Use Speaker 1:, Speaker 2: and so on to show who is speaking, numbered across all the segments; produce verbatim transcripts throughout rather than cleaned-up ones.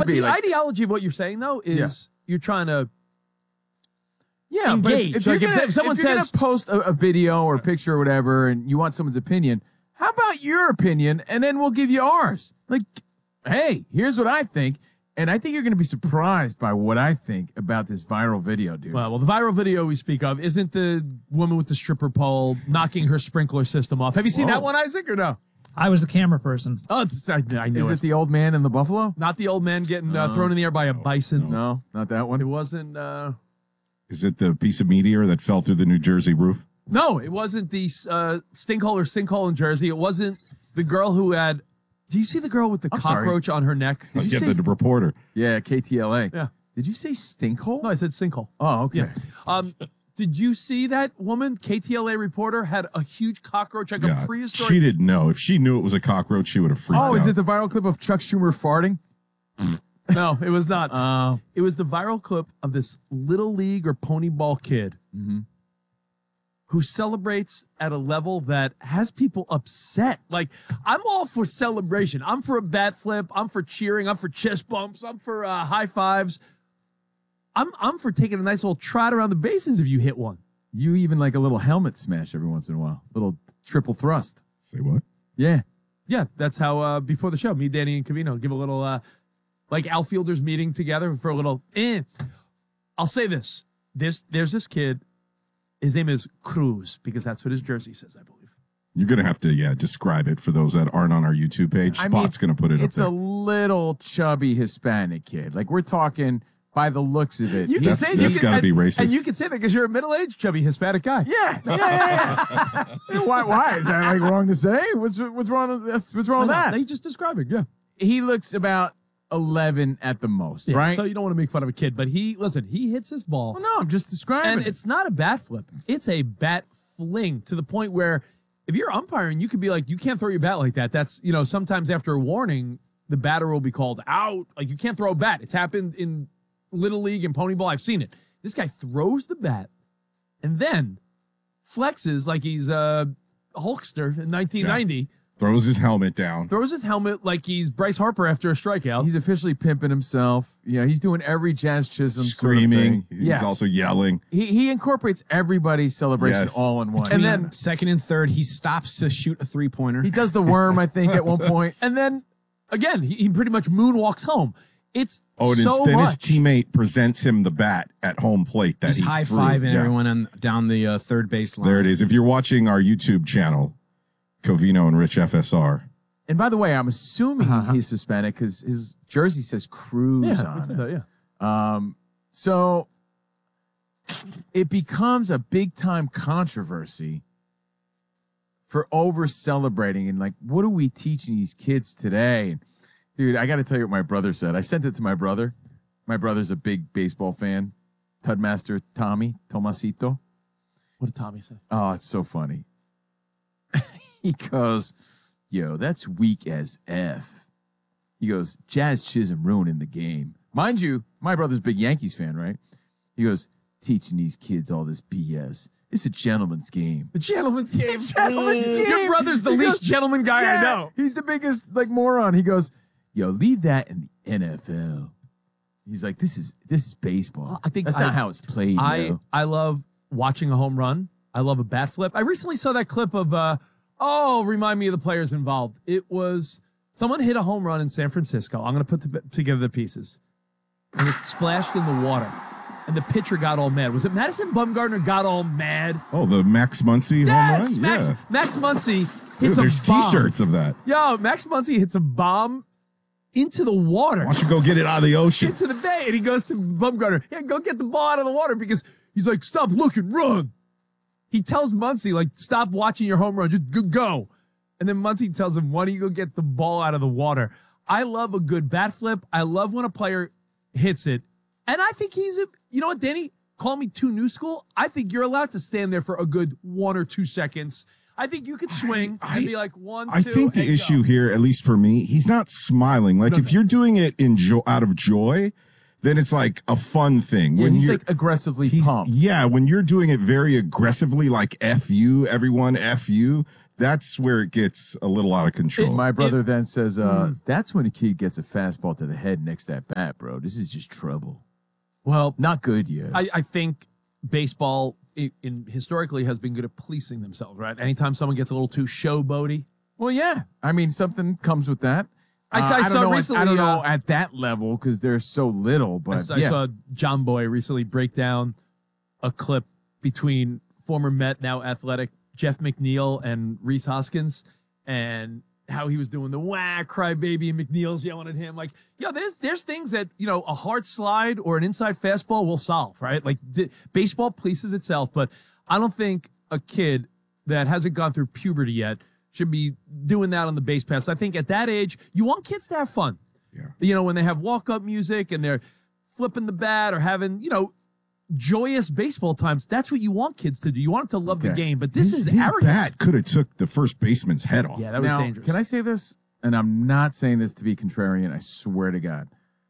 Speaker 1: but
Speaker 2: be.
Speaker 1: the
Speaker 2: Like,
Speaker 1: ideology of what you're saying, though, is
Speaker 2: Yeah.
Speaker 1: you're trying to
Speaker 2: yeah,
Speaker 1: engage.
Speaker 2: But if, if,
Speaker 1: Like,
Speaker 2: you're
Speaker 1: if
Speaker 2: gonna,
Speaker 1: someone
Speaker 2: if you're
Speaker 1: says-
Speaker 2: gonna post a, a video or a picture or whatever, and you want someone's opinion, how about your opinion, and then we'll give you ours. Like, hey, here's what I think, and I think you're gonna be surprised by what I think about this viral video, dude.
Speaker 1: Well, well, the viral video we speak of isn't the woman with the stripper pole knocking her sprinkler system off. Have you seen
Speaker 2: Whoa.
Speaker 1: that one, Isaac, or no?
Speaker 3: I was the camera person.
Speaker 1: Oh, it's, I, I knew
Speaker 2: Is
Speaker 1: it.
Speaker 2: it the old man and the buffalo?
Speaker 1: Not the old man getting uh, thrown in the air by a bison.
Speaker 2: No, not that one.
Speaker 1: It wasn't. Uh,
Speaker 4: Is it the piece of meteor that fell through the New Jersey roof?
Speaker 1: no, it wasn't the uh, stinkhole or sinkhole in Jersey. It wasn't the girl who had. Do you see the girl with the
Speaker 2: I'm sorry.
Speaker 1: cockroach on her neck? Did you
Speaker 4: Yeah,
Speaker 1: see?
Speaker 4: the, the reporter.
Speaker 2: Yeah, K T L A.
Speaker 1: Yeah.
Speaker 2: Did you say stinkhole?
Speaker 1: No, I said sinkhole.
Speaker 2: Oh, okay.
Speaker 1: Yeah. Um, did you see that woman, K T L A reporter, had a huge cockroach, like
Speaker 4: Yeah,
Speaker 1: a prehistoric.
Speaker 4: she didn't know. If she knew it was a cockroach, she would have freaked out.
Speaker 2: Oh, is it the viral clip of Chuck Schumer farting?
Speaker 1: No, it was not.
Speaker 2: Uh,
Speaker 1: It was the viral clip of this little league or pony ball kid who celebrates at a level that has people upset. Like, I'm all for celebration. I'm for a bat flip. I'm for cheering. I'm for chest bumps. I'm for uh, high fives. I'm I'm for taking a nice little trot around the bases if you hit one.
Speaker 2: you even like a little helmet smash every once in a while. Little triple thrust.
Speaker 4: Say what?
Speaker 2: Yeah.
Speaker 1: Yeah, that's how uh, before the show, me, Danny, and Cavino give a little uh, like outfielders meeting together for a little. Eh. I'll say this: there's there's this kid. His name is Cruz because that's what his jersey says, I believe.
Speaker 4: You're going to have to, yeah, describe it for those that aren't on our YouTube page.
Speaker 2: I
Speaker 4: Spot's
Speaker 2: mean,
Speaker 4: going to put it up
Speaker 2: It's a
Speaker 4: there.
Speaker 2: little chubby Hispanic kid. Like, we're talking by the looks of it.
Speaker 1: You can
Speaker 4: That's-
Speaker 1: say
Speaker 4: that's
Speaker 1: you
Speaker 4: gotta
Speaker 1: can,
Speaker 4: be
Speaker 1: and-
Speaker 4: racist.
Speaker 1: and you can say that because you're a middle-aged, chubby Hispanic guy.
Speaker 2: Yeah, yeah, yeah, yeah. why? Why is that like wrong to say? What's what's wrong? with- That's what's wrong with
Speaker 1: Why not?
Speaker 2: that?
Speaker 1: You just describe it. Yeah.
Speaker 2: He looks about eleven at the most,
Speaker 1: Yeah,
Speaker 2: right?
Speaker 1: So you don't want to make fun of a kid, but he listen. He hits his ball.
Speaker 2: well, no, I'm just describing.
Speaker 1: And
Speaker 2: it.
Speaker 1: it's not a bat flip. It's a bat fling to the point where if you're umpiring, you could be like, you can't throw your bat like that. That's, you know, sometimes after a warning, the batter will be called out. Like, you can't throw a bat. It's happened in Little League and Pony Ball. I've seen it. This guy throws the bat and then flexes like he's a Hulkster in nineteen ninety.
Speaker 4: Throws his helmet down.
Speaker 1: Throws his helmet like he's Bryce Harper after a strikeout.
Speaker 2: He's officially pimping himself. Yeah, he's doing every Jazz Chisholm
Speaker 4: Screaming.
Speaker 2: Sort of thing.
Speaker 4: He's
Speaker 2: yeah,
Speaker 4: also yelling.
Speaker 2: he he incorporates everybody's celebration
Speaker 4: Yes.
Speaker 2: all in one.
Speaker 1: And then-
Speaker 5: second and third, he stops to shoot a three pointer.
Speaker 2: he does the worm, I think, at one point.
Speaker 1: and then again, he, he pretty much moonwalks home. It's
Speaker 4: Oh, and
Speaker 1: so
Speaker 4: then his
Speaker 1: much.
Speaker 4: teammate presents him the bat at home plate that
Speaker 5: He's
Speaker 4: he
Speaker 5: high
Speaker 4: threw.
Speaker 5: fiving
Speaker 4: Yeah.
Speaker 5: everyone on, down the uh, third base line.
Speaker 4: There it is. If you're watching our YouTube channel, Covino and Rich F S R.
Speaker 2: And by the way, I'm assuming he's Hispanic because his jersey says Cruz
Speaker 1: yeah,
Speaker 2: on
Speaker 1: I
Speaker 2: it.
Speaker 1: thought, yeah.
Speaker 2: Um, so it becomes a big time controversy for over celebrating and like, what are we teaching these kids today? And dude, I got to tell you what my brother said. I sent it to my brother. My brother's a big baseball fan. Tudmaster Tommy Tomasito.
Speaker 1: What did Tommy say?
Speaker 2: Oh, it's so funny. He goes, yo, that's weak as F. He goes, Jazz Chisholm ruining the game. Mind you, my brother's a big Yankees fan, right? He goes, teaching these kids all this B S. It's a gentleman's game.
Speaker 1: The gentleman's game.
Speaker 2: Gentleman's game.
Speaker 1: Your brother's the
Speaker 2: He
Speaker 1: least
Speaker 2: goes,
Speaker 1: gentleman guy I
Speaker 2: Yeah,
Speaker 1: know.
Speaker 2: He's the biggest like moron. He goes, yo, leave that in the N F L. He's like, this is this is baseball.
Speaker 1: I think
Speaker 2: that's
Speaker 1: I-
Speaker 2: not how it's played.
Speaker 1: I,
Speaker 2: yo.
Speaker 1: I love watching a home run. I love a bat flip. I recently saw that clip of, uh, oh, remind me of the players involved. It was someone hit a home run in San Francisco. I'm going to put the, together the pieces. And it splashed in the water. And the pitcher got all mad. Was it Madison Bumgarner got all mad?
Speaker 4: Oh, the Max Muncy
Speaker 1: Yes!
Speaker 4: home run?
Speaker 1: Max,
Speaker 4: Yeah.
Speaker 1: Max Muncy
Speaker 4: Dude,
Speaker 1: hits
Speaker 4: there's
Speaker 1: a bomb.
Speaker 4: T-shirts of that.
Speaker 1: Yo, Max Muncy hits a bomb into the water.
Speaker 4: Why don't you go get it out of the ocean?
Speaker 1: Into the bay, and he goes to Bumgarner. Yeah, go get the ball out of the water because he's like, stop looking, run. He tells Muncy, like, stop watching your home run, just go. go. And then Muncy tells him, why don't you go get the ball out of the water? I love a good bat flip. I love when a player hits it. And I think he's a, you know what, Danny? Call me too new school. I think you're allowed to stand there for a good one or two seconds. I think you could swing
Speaker 4: I-
Speaker 1: and be like one,
Speaker 4: I
Speaker 1: two,
Speaker 4: think the
Speaker 1: and
Speaker 4: issue
Speaker 1: go.
Speaker 4: here, at least for me, he's not smiling. Like,
Speaker 1: No,
Speaker 4: if
Speaker 1: no.
Speaker 4: you're doing it in jo- out of joy, then it's like a fun thing.
Speaker 2: Yeah,
Speaker 4: when
Speaker 2: he's
Speaker 4: you're,
Speaker 2: like aggressively
Speaker 4: he's,
Speaker 2: pumped.
Speaker 4: yeah, when you're doing it very aggressively, like F you, everyone, F you, that's where it gets a little out of control.
Speaker 2: My brother then says, uh,
Speaker 1: Mm.
Speaker 2: that's when a kid gets a fastball to the head next to that bat, bro. This is just trouble.
Speaker 1: Well,
Speaker 2: Not good yet.
Speaker 1: I, I think baseball in, in historically has been good at policing themselves, right? Anytime someone gets a little too showboaty,
Speaker 2: well, yeah. I mean, something comes with that.
Speaker 1: I saw- I
Speaker 2: Uh, don't
Speaker 1: saw
Speaker 2: know, at-
Speaker 1: recently,
Speaker 2: I don't know
Speaker 1: uh,
Speaker 2: at that level because they're so little,
Speaker 1: I
Speaker 2: but
Speaker 1: saw,
Speaker 2: yeah.
Speaker 1: I saw John Boy recently break down a clip between former Met, now athletic Jeff McNeil and Reese Hoskins, and how he was doing the wah crybaby, and McNeil's yelling at him. Like, yo, there's there's things that, you know, a hard slide or an inside fastball will solve, right? Like, d- baseball polices itself, but I don't think a kid that hasn't gone through puberty yet should be doing that on the base pass. I think at that age, you want kids to have fun.
Speaker 4: Yeah.
Speaker 1: You know, when they have walk-up music and they're flipping the bat or having, you know, joyous baseball times, that's what you want kids to do. You want them to love the
Speaker 2: Okay.
Speaker 1: game, but this
Speaker 4: his,
Speaker 1: is
Speaker 4: his
Speaker 1: arrogant.
Speaker 4: bat could have took the first baseman's head off.
Speaker 1: Yeah, that was
Speaker 2: now,
Speaker 1: dangerous.
Speaker 2: Can I say this? And I'm not saying this to be contrarian. I swear to God.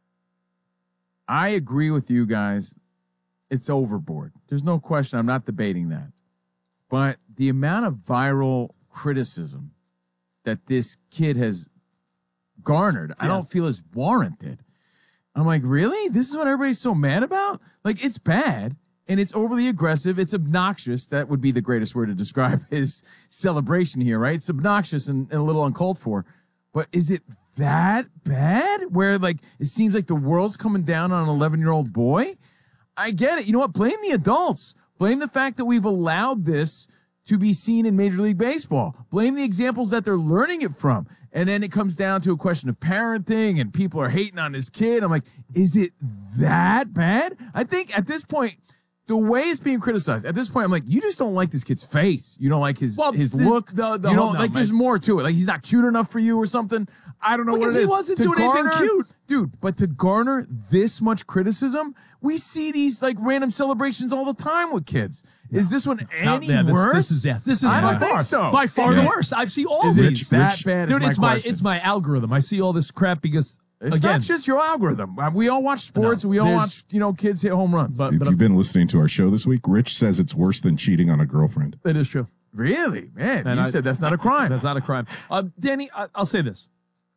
Speaker 2: I agree with you guys. It's overboard. There's no question. I'm not debating that. But the amount of viral criticism that this kid has garnered, I don't
Speaker 1: Yes.
Speaker 2: feel is warranted. I'm like, really? This is what everybody's so mad about? Like, it's bad and it's overly aggressive. It's obnoxious. That would be the greatest word to describe his celebration here, right? It's obnoxious and, and a little uncalled for. But is it that bad where, like, it seems like the world's coming down on an eleven-year-old boy? I get it. You know what? Blame the adults. Blame the fact that we've allowed this to be seen in Major League Baseball. Blame the examples that they're learning it from. And then it comes down to a question of parenting and people are hating on his kid. I'm like, is it that bad? I think at this point, the way it's being criticized, at this point, I'm like, you just don't like this kid's face. You don't like his
Speaker 1: Well,
Speaker 2: his
Speaker 1: the-
Speaker 2: look.
Speaker 1: the- the
Speaker 2: you
Speaker 1: whole-
Speaker 2: don't
Speaker 1: no,
Speaker 2: like.
Speaker 1: man.
Speaker 2: There's more to it. Like he's not cute enough for you or something. I don't know
Speaker 1: Because
Speaker 2: what it
Speaker 1: he
Speaker 2: is.
Speaker 1: wasn't
Speaker 2: To
Speaker 1: doing anything
Speaker 2: garner-
Speaker 1: cute.
Speaker 2: dude. But to garner this much criticism, we see these like random celebrations all the time with kids. Is this one
Speaker 1: No,
Speaker 2: any
Speaker 1: yeah, this,
Speaker 2: worse?
Speaker 1: This is yes. This is
Speaker 2: I
Speaker 1: by
Speaker 2: don't think
Speaker 1: far,
Speaker 2: so.
Speaker 1: By far
Speaker 2: Is
Speaker 1: the
Speaker 2: it-
Speaker 1: worst. I've seen all
Speaker 2: Is
Speaker 1: these.
Speaker 2: it that
Speaker 4: Rich-
Speaker 2: bad?
Speaker 1: Dude,
Speaker 2: is
Speaker 1: it's
Speaker 2: my
Speaker 1: my
Speaker 2: question.
Speaker 1: it's my algorithm. I see all this crap because
Speaker 2: It's
Speaker 1: again,
Speaker 2: not just your algorithm. Uh, We all watch sports.
Speaker 1: No,
Speaker 2: we all
Speaker 1: there's-
Speaker 2: watch, you know, kids hit home runs.
Speaker 1: but,
Speaker 4: If
Speaker 1: but
Speaker 4: you've been listening to our show this week, Rich says it's worse than cheating on a girlfriend.
Speaker 1: it is true.
Speaker 2: really, man,
Speaker 1: And
Speaker 2: you
Speaker 1: I-
Speaker 2: said that's not a crime.
Speaker 1: That's not a crime. Uh, Danny, I, I'll say this: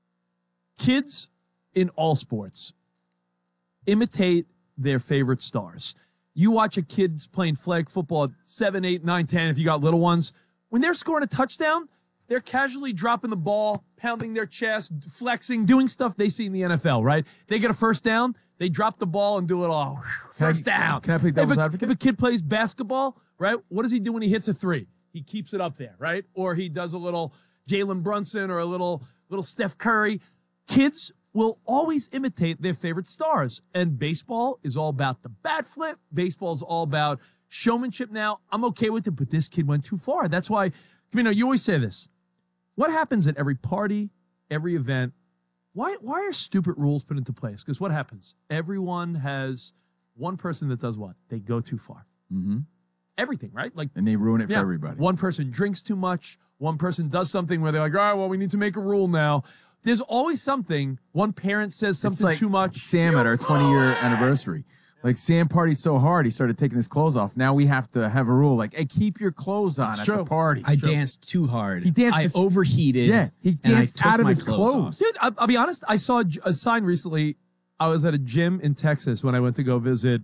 Speaker 1: kids in all sports imitate their favorite stars. You watch a kids playing flag football at seven, eight, nine, ten. If you got little ones, when they're scoring a touchdown, they're casually dropping the ball, pounding their chest, flexing, doing stuff they see in the N F L. Right? They get a first down, they drop the ball and do it all. First
Speaker 2: Can I-
Speaker 1: down.
Speaker 2: can I play devil's
Speaker 1: if a,
Speaker 2: advocate?
Speaker 1: If a kid plays basketball, right? What does he do when he hits a three? He keeps it up there, right? Or he does a little Jalen Brunson or a little little Steph Curry. Kids will always imitate their favorite stars. And baseball is all about the bat flip. Baseball is all about showmanship now. I'm okay with it, but this kid went too far. That's why, you know, you always say this. What happens at every party, every event? Why, why are stupid rules put into place? Because what happens? Everyone has one person that does what? They go too far.
Speaker 2: Mhm.
Speaker 1: Everything, right? Like,
Speaker 2: And they ruin it
Speaker 1: yeah,
Speaker 2: for everybody.
Speaker 1: One person drinks too much. One person does something where they're like, all right, well, we need to make a rule now. There's always something. One parent says
Speaker 2: It's
Speaker 1: something
Speaker 2: like
Speaker 1: too much.
Speaker 2: Sam at our twenty-year anniversary. Like Sam partied so hard, he started taking his clothes off. Now we have to have a rule like, hey, keep your clothes on
Speaker 1: It's
Speaker 2: at
Speaker 1: true.
Speaker 2: the party.
Speaker 5: I danced too hard.
Speaker 2: He danced
Speaker 5: I
Speaker 2: this-
Speaker 5: overheated.
Speaker 2: Yeah, he
Speaker 5: and I
Speaker 2: danced
Speaker 5: took
Speaker 2: out of
Speaker 5: my
Speaker 2: his clothes.
Speaker 5: off.
Speaker 1: Dude, I'll, I'll be honest. I saw a, a sign recently. I was at a gym in Texas when I went to go visit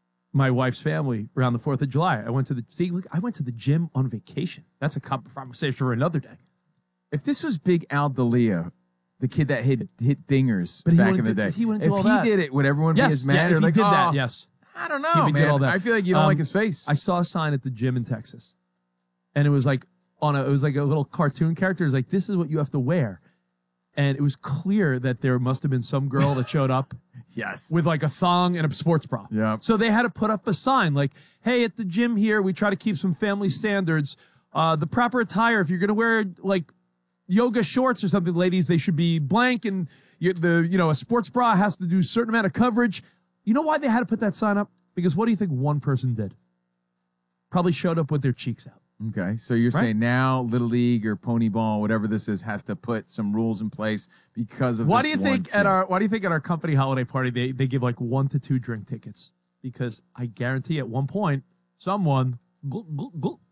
Speaker 1: my wife's family around the fourth of July. I went to the see. Look, I went to the gym on vacation. That's a conversation for another day.
Speaker 2: If this was Big Al Dalia, the kid that hit hit dingers
Speaker 1: But he
Speaker 2: back in
Speaker 1: wouldn't
Speaker 2: the
Speaker 1: do-
Speaker 2: day,
Speaker 1: he wouldn't
Speaker 2: if
Speaker 1: do all
Speaker 2: he
Speaker 1: that.
Speaker 2: did it, would everyone be
Speaker 1: Yes,
Speaker 2: as mad?
Speaker 1: yeah,
Speaker 2: or
Speaker 1: if
Speaker 2: like,
Speaker 1: he did
Speaker 2: oh,
Speaker 1: that, yes.
Speaker 2: I don't
Speaker 1: If
Speaker 2: know,
Speaker 1: he did
Speaker 2: man.
Speaker 1: all that.
Speaker 2: I feel like you don't
Speaker 1: Um,
Speaker 2: like his face.
Speaker 1: I saw a sign at the gym in Texas, and it was like on a it was like a little cartoon character. It was like, this is what you have to wear, and it was clear that there must have been some girl that showed up
Speaker 2: yes.
Speaker 1: with like a thong and a sports bra.
Speaker 2: Yeah.
Speaker 1: So they had to put up a sign like, hey, at the gym here, we try to keep some family standards. Uh, the proper attire, if you're going to wear like yoga shorts or something, ladies, they should be blank. And you, the, you know, a sports bra has to do a certain amount of coverage. You know why they had to put that sign up? Because what do you think one person did? Probably showed up with their cheeks out.
Speaker 2: Okay, so you're
Speaker 1: Right?
Speaker 2: saying now Little League or Pony Ball, whatever this is, has to put some rules in place because of
Speaker 1: Why
Speaker 2: this
Speaker 1: do you
Speaker 2: one
Speaker 1: think
Speaker 2: kid.
Speaker 1: at our why do you think at our company holiday party they, they give like one to two drink tickets? Because I guarantee at one point someone gl- gl- gl-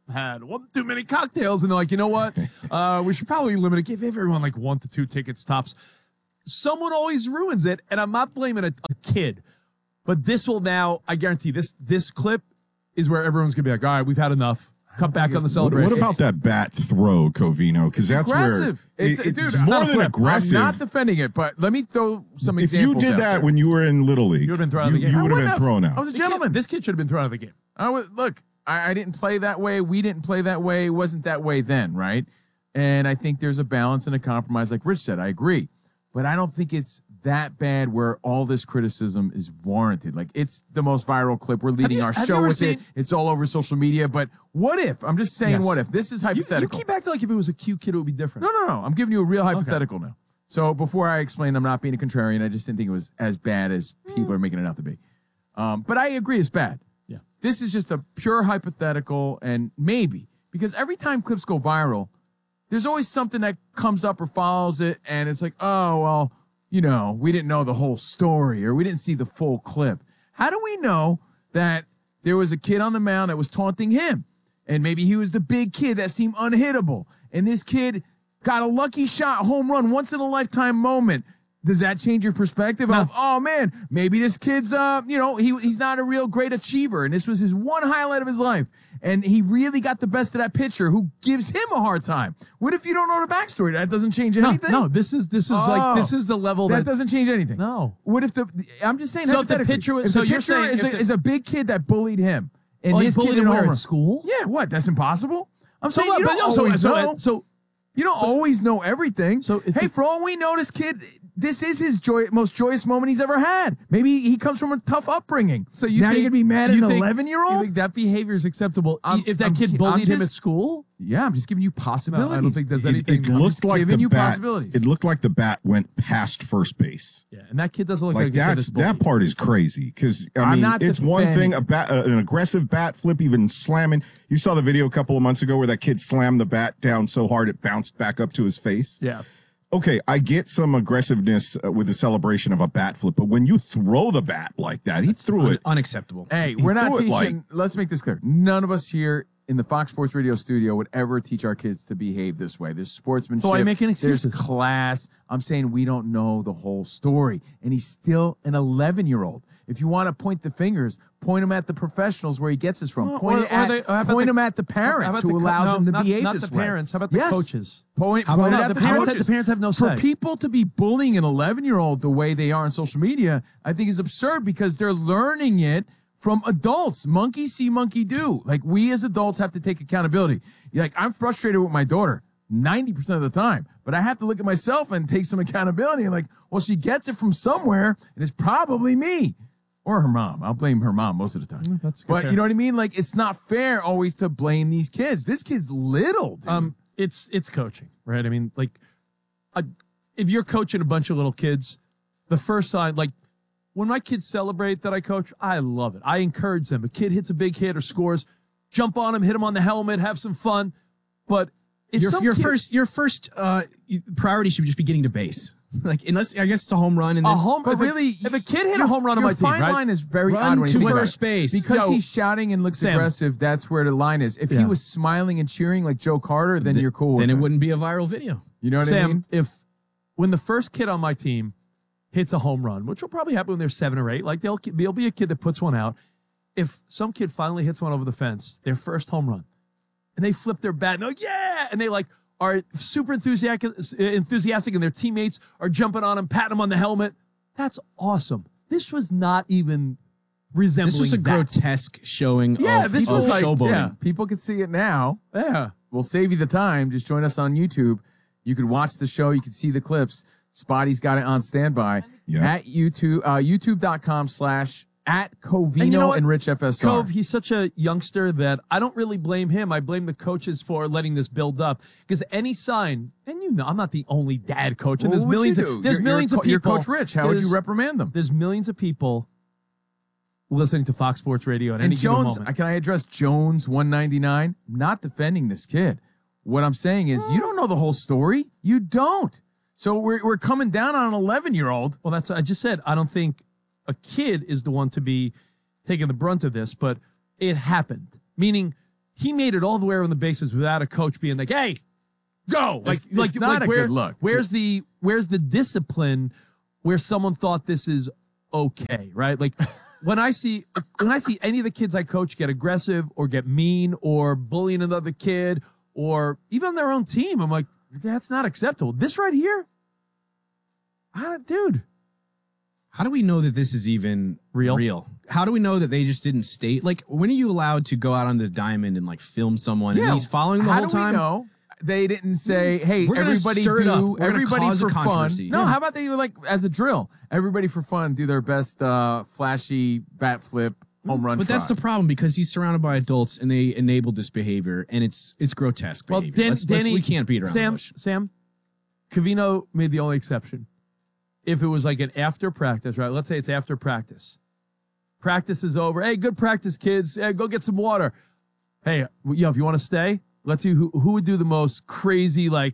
Speaker 1: had one too many cocktails, and they're like, you know what? Uh, we should probably limit it. Give everyone like one to two tickets tops. Someone always ruins it, and I'm not blaming a, a kid, but this will now, I guarantee this this clip is where everyone's gonna be like, all right, we've had enough. Cut back on the
Speaker 4: What,
Speaker 1: celebration.
Speaker 4: what about that bat throw, Covino? Because that's
Speaker 2: aggressive.
Speaker 4: where
Speaker 2: It's,
Speaker 4: it-
Speaker 2: dude,
Speaker 4: it's
Speaker 2: I'm
Speaker 4: more
Speaker 2: not a
Speaker 4: than
Speaker 2: flip.
Speaker 4: aggressive.
Speaker 2: I'm not defending it, but let me throw some
Speaker 4: if you
Speaker 2: examples.
Speaker 4: did
Speaker 2: out
Speaker 4: that
Speaker 2: there.
Speaker 4: when you were in Little League,
Speaker 1: You would've been thrown out of the
Speaker 4: you-
Speaker 1: game.
Speaker 4: You
Speaker 1: I
Speaker 4: would have
Speaker 2: wouldn't
Speaker 4: been thrown
Speaker 2: I
Speaker 4: out.
Speaker 2: was a
Speaker 1: The kid-
Speaker 2: gentleman.
Speaker 1: This kid should have been thrown out of the game.
Speaker 2: I was, look, I, I didn't play that way. We didn't play that way. It wasn't that way then, right? And I think there's a balance and a compromise, like Rich said. I agree. But I don't think it's that bad where all this criticism is warranted. Like, it's the most viral clip. We're leading
Speaker 1: you-
Speaker 2: our
Speaker 1: have you
Speaker 2: show
Speaker 1: ever
Speaker 2: with
Speaker 1: seen-
Speaker 2: it. It's all over social media. But what if? I'm just saying,
Speaker 1: Yes.
Speaker 2: what if? This is
Speaker 1: You,
Speaker 2: hypothetical.
Speaker 1: you keep acting like if it was a cute kid, it would be different.
Speaker 2: No, no, no. I'm giving you a real hypothetical now. So before I explain, I'm not being a contrarian. I just didn't think it was as bad as people are making it out to be. Um, but I agree it's bad.
Speaker 1: Yeah.
Speaker 2: This is just a pure hypothetical, and maybe because every time clips go viral, there's always something that comes up or follows it, and it's like, oh, well, you know, we didn't know the whole story or we didn't see the full clip. How do we know that there was a kid on the mound that was taunting him? And maybe he was the big kid that seemed unhittable. And this kid got a lucky shot, home run, once in a lifetime moment. Does that change your perspective of, oh man, maybe this kid's, uh, you know, he he's not a real great achiever, and this was his one highlight of his life, and he really got the best of that pitcher who gives him a hard time. What if you don't know the backstory? That doesn't change
Speaker 1: No,
Speaker 2: anything.
Speaker 1: no, this is this is
Speaker 2: Oh.
Speaker 1: like this is the level
Speaker 2: that
Speaker 1: that,
Speaker 2: doesn't change anything.
Speaker 1: No.
Speaker 2: What if the? I'm just saying.
Speaker 1: So if the
Speaker 2: hypothetically,
Speaker 1: pitcher was-
Speaker 2: if
Speaker 1: so
Speaker 2: the
Speaker 1: you're
Speaker 2: pitcher
Speaker 1: saying
Speaker 2: is
Speaker 1: if
Speaker 2: a,
Speaker 1: the-
Speaker 2: is a big kid that bullied him, and
Speaker 1: Oh, he
Speaker 2: this
Speaker 1: bullied
Speaker 2: kid
Speaker 1: him
Speaker 2: in
Speaker 1: where,
Speaker 2: home
Speaker 1: at
Speaker 2: run-
Speaker 1: school?
Speaker 2: Yeah, what? That's impossible. I'm
Speaker 1: So,
Speaker 2: saying you
Speaker 1: but
Speaker 2: don't
Speaker 1: no, so,
Speaker 2: always
Speaker 1: so,
Speaker 2: know.
Speaker 1: so
Speaker 2: You don't always know everything.
Speaker 1: So if
Speaker 2: hey,
Speaker 1: the-
Speaker 2: for all we know, this kid, this is his joy, most joyous moment he's ever had. Maybe he comes from a tough upbringing.
Speaker 1: So you
Speaker 2: now
Speaker 1: think,
Speaker 2: you're gonna be mad at
Speaker 1: you
Speaker 2: an
Speaker 1: think-
Speaker 2: eleven year
Speaker 1: You
Speaker 2: old?
Speaker 1: think that behavior is acceptable
Speaker 2: I'm-
Speaker 1: if that
Speaker 2: I'm
Speaker 1: kid
Speaker 2: ki-
Speaker 1: bullied
Speaker 2: I'm
Speaker 1: him
Speaker 2: just-
Speaker 1: at school?
Speaker 2: Yeah, I'm just giving you possibilities.
Speaker 1: No, I don't think there's
Speaker 4: It,
Speaker 1: anything.
Speaker 4: it
Speaker 1: I'm
Speaker 4: looked
Speaker 1: just
Speaker 4: like
Speaker 2: giving
Speaker 4: the
Speaker 2: you
Speaker 4: bat.
Speaker 2: possibilities.
Speaker 4: It looked like the bat went past first base.
Speaker 1: Yeah, and that kid doesn't look
Speaker 4: Like
Speaker 1: like, a kid
Speaker 4: that's
Speaker 1: that's bullied.
Speaker 4: that part is crazy because I
Speaker 2: I'm
Speaker 4: mean
Speaker 2: not
Speaker 4: it's one
Speaker 2: defending-
Speaker 4: thing a bat, uh, an aggressive bat flip, even slamming. You saw the video a couple of months ago where that kid slammed the bat down so hard it bounced back up to his face.
Speaker 1: Yeah.
Speaker 4: Okay, I get some aggressiveness uh, with the celebration of a bat flip, but when you throw the bat like that, he threw
Speaker 5: Un-
Speaker 4: it.
Speaker 5: unacceptable.
Speaker 2: Hey,
Speaker 4: He
Speaker 2: we're not
Speaker 4: threw it
Speaker 2: teaching.
Speaker 4: like-
Speaker 2: Let's make this clear. None of us here in the Fox Sports Radio studio would ever teach our kids to behave this way. There's sportsmanship.
Speaker 1: So why are you making
Speaker 2: There's
Speaker 1: excuses?
Speaker 2: class. I'm saying we don't know the whole story, and he's still an eleven year old. If you want to point the fingers, point him at the professionals where he gets this from.
Speaker 1: Well,
Speaker 2: point
Speaker 1: or-
Speaker 2: it
Speaker 1: or
Speaker 2: at,
Speaker 1: they- or how about
Speaker 2: point
Speaker 1: the-
Speaker 2: him at the
Speaker 1: How
Speaker 2: parents
Speaker 1: about
Speaker 2: who
Speaker 1: the co-
Speaker 2: allows
Speaker 1: no,
Speaker 2: him to
Speaker 1: not,
Speaker 2: behave
Speaker 1: not
Speaker 2: this
Speaker 1: the
Speaker 2: way.
Speaker 1: parents. How about the
Speaker 2: Yes.
Speaker 1: coaches?
Speaker 2: Point,
Speaker 5: How
Speaker 2: point
Speaker 5: about
Speaker 2: it at
Speaker 1: the
Speaker 2: the
Speaker 1: parents?
Speaker 2: coaches.
Speaker 1: The parents have no
Speaker 2: For
Speaker 1: say.
Speaker 2: people to be bullying an eleven year old the way they are on social media, I think is absurd because they're learning it from adults. Monkey see, monkey do. Like, we as adults have to take accountability. You're like, I'm frustrated with my daughter ninety percent of the time, but I have to look at myself and take some accountability. And like, well, she gets it from somewhere, and it's probably me or her mom. I'll blame her mom most of the time.
Speaker 1: that's good.
Speaker 2: But you know what I mean? Like, it's not fair always to blame these kids. This kid's little, dude.
Speaker 1: Um, it's it's coaching, right? I mean, like, a, if you're coaching a bunch of little kids, the first sign, like, when my kids celebrate that I coach, I love it. I encourage them. A kid hits a big hit or scores, jump on him, hit him on the helmet, have some fun. But if
Speaker 5: Your,
Speaker 1: some
Speaker 5: your
Speaker 1: kid-
Speaker 5: first your first uh, priority should just be getting to base. Like, unless I guess it's a home run in
Speaker 1: a
Speaker 5: this.
Speaker 1: home,
Speaker 2: But
Speaker 1: if a-
Speaker 2: really,
Speaker 1: if a kid hit
Speaker 2: your-
Speaker 1: a home run on
Speaker 2: your
Speaker 1: my team,
Speaker 2: fine
Speaker 1: right?
Speaker 2: line is very
Speaker 5: Run
Speaker 2: odd when you
Speaker 5: to
Speaker 2: think about
Speaker 5: first
Speaker 2: it.
Speaker 5: base.
Speaker 2: Because
Speaker 1: Yo,
Speaker 2: he's shouting and looks
Speaker 1: Sam.
Speaker 2: aggressive. That's where the line is. If he
Speaker 1: Yeah.
Speaker 2: was smiling and cheering like Joe Carter, then
Speaker 5: th-
Speaker 2: you're cool.
Speaker 5: Then
Speaker 2: with
Speaker 5: it wouldn't be a viral video.
Speaker 2: You know what I
Speaker 1: Sam,
Speaker 2: mean?
Speaker 1: if when the first kid on my team hits a home run, which will probably happen when they're seven or eight, like they'll there'll be a kid that puts one out. If some kid finally hits one over the fence, their first home run, and they flip their bat, and they're like, yeah, and they like are super enthusiastic, enthusiastic, and their teammates are jumping on them, patting them on the helmet. That's awesome. This was not even resembling
Speaker 5: This was a
Speaker 1: that.
Speaker 5: grotesque showing
Speaker 1: Yeah,
Speaker 5: of,
Speaker 1: this
Speaker 5: of
Speaker 1: was like-
Speaker 5: showboating.
Speaker 2: Yeah, people could see it now.
Speaker 1: Yeah.
Speaker 2: We'll save you the time. Just join us on YouTube. You could watch the show. You can see the clips. Spotty's got it on standby
Speaker 4: Yeah.
Speaker 2: at YouTube, uh, youtube.com slash at Covino
Speaker 1: And you know what?
Speaker 2: and Rich F S R.
Speaker 1: Cove, he's such a youngster that I don't really blame him. I blame the coaches for letting this build up because any sign, and you know, I'm not the only dad coach, and
Speaker 2: Well,
Speaker 1: there's
Speaker 2: what would
Speaker 1: millions
Speaker 2: you
Speaker 1: of
Speaker 2: do?
Speaker 1: there's
Speaker 2: You're-
Speaker 1: millions
Speaker 2: you're,
Speaker 1: of
Speaker 2: co- you're
Speaker 1: people.
Speaker 2: Coach Rich. How would you
Speaker 1: There's-
Speaker 2: reprimand them?
Speaker 1: There's millions of people listening to Fox Sports Radio at
Speaker 2: And
Speaker 1: any given
Speaker 2: Jones,
Speaker 1: moment.
Speaker 2: can I address Jones one ninety-nine? I'm not defending this kid. What I'm saying is, you don't know the whole story. You don't. So we're we're coming down on an eleven year old.
Speaker 1: Well, that's I just said. I don't think a kid is the one to be taking the brunt of this, but it happened. Meaning he made it all the way around the bases without a coach being like, "Hey, go!" Like,
Speaker 2: It's-
Speaker 1: like,
Speaker 2: it's not
Speaker 1: like
Speaker 2: a
Speaker 1: where,
Speaker 2: good look.
Speaker 1: Where's the where's the discipline where someone thought this is okay, right? Like when I see when I see any of the kids I coach get aggressive or get mean or bullying another kid or even on their own team, I'm like, that's not acceptable. This right here, I don't, dude.
Speaker 5: How do we know that this is even
Speaker 1: Real?
Speaker 5: Real. How do we know that they just didn't state? Like, when are you allowed to go out on the diamond and like film someone and he's following the
Speaker 2: how
Speaker 5: whole
Speaker 2: do we
Speaker 5: time?
Speaker 2: know? They didn't say, "Hey,
Speaker 5: We're gonna
Speaker 2: everybody
Speaker 5: stir it
Speaker 2: do
Speaker 5: up. We're gonna
Speaker 2: everybody
Speaker 5: cause a
Speaker 2: for fun."
Speaker 5: controversy.
Speaker 2: No,
Speaker 5: Yeah.
Speaker 2: how about they were like as a drill? Everybody for fun do their best uh, flashy bat flip home run.
Speaker 5: But that's
Speaker 2: try.
Speaker 5: the problem because he's surrounded by adults and they enabled this behavior and it's it's grotesque
Speaker 1: Well,
Speaker 5: behavior.
Speaker 1: Dan,
Speaker 5: let's, let's-
Speaker 1: Danny,
Speaker 5: we can't beat around the
Speaker 1: Sam,
Speaker 5: bush.
Speaker 1: Sam, Covino made the only exception. If it was like an after practice, right? Let's say it's after practice. Practice is over. Hey, good practice, kids. Hey, go get some water. Hey, you know, if you want to stay, let's see who, who would do the most crazy, like,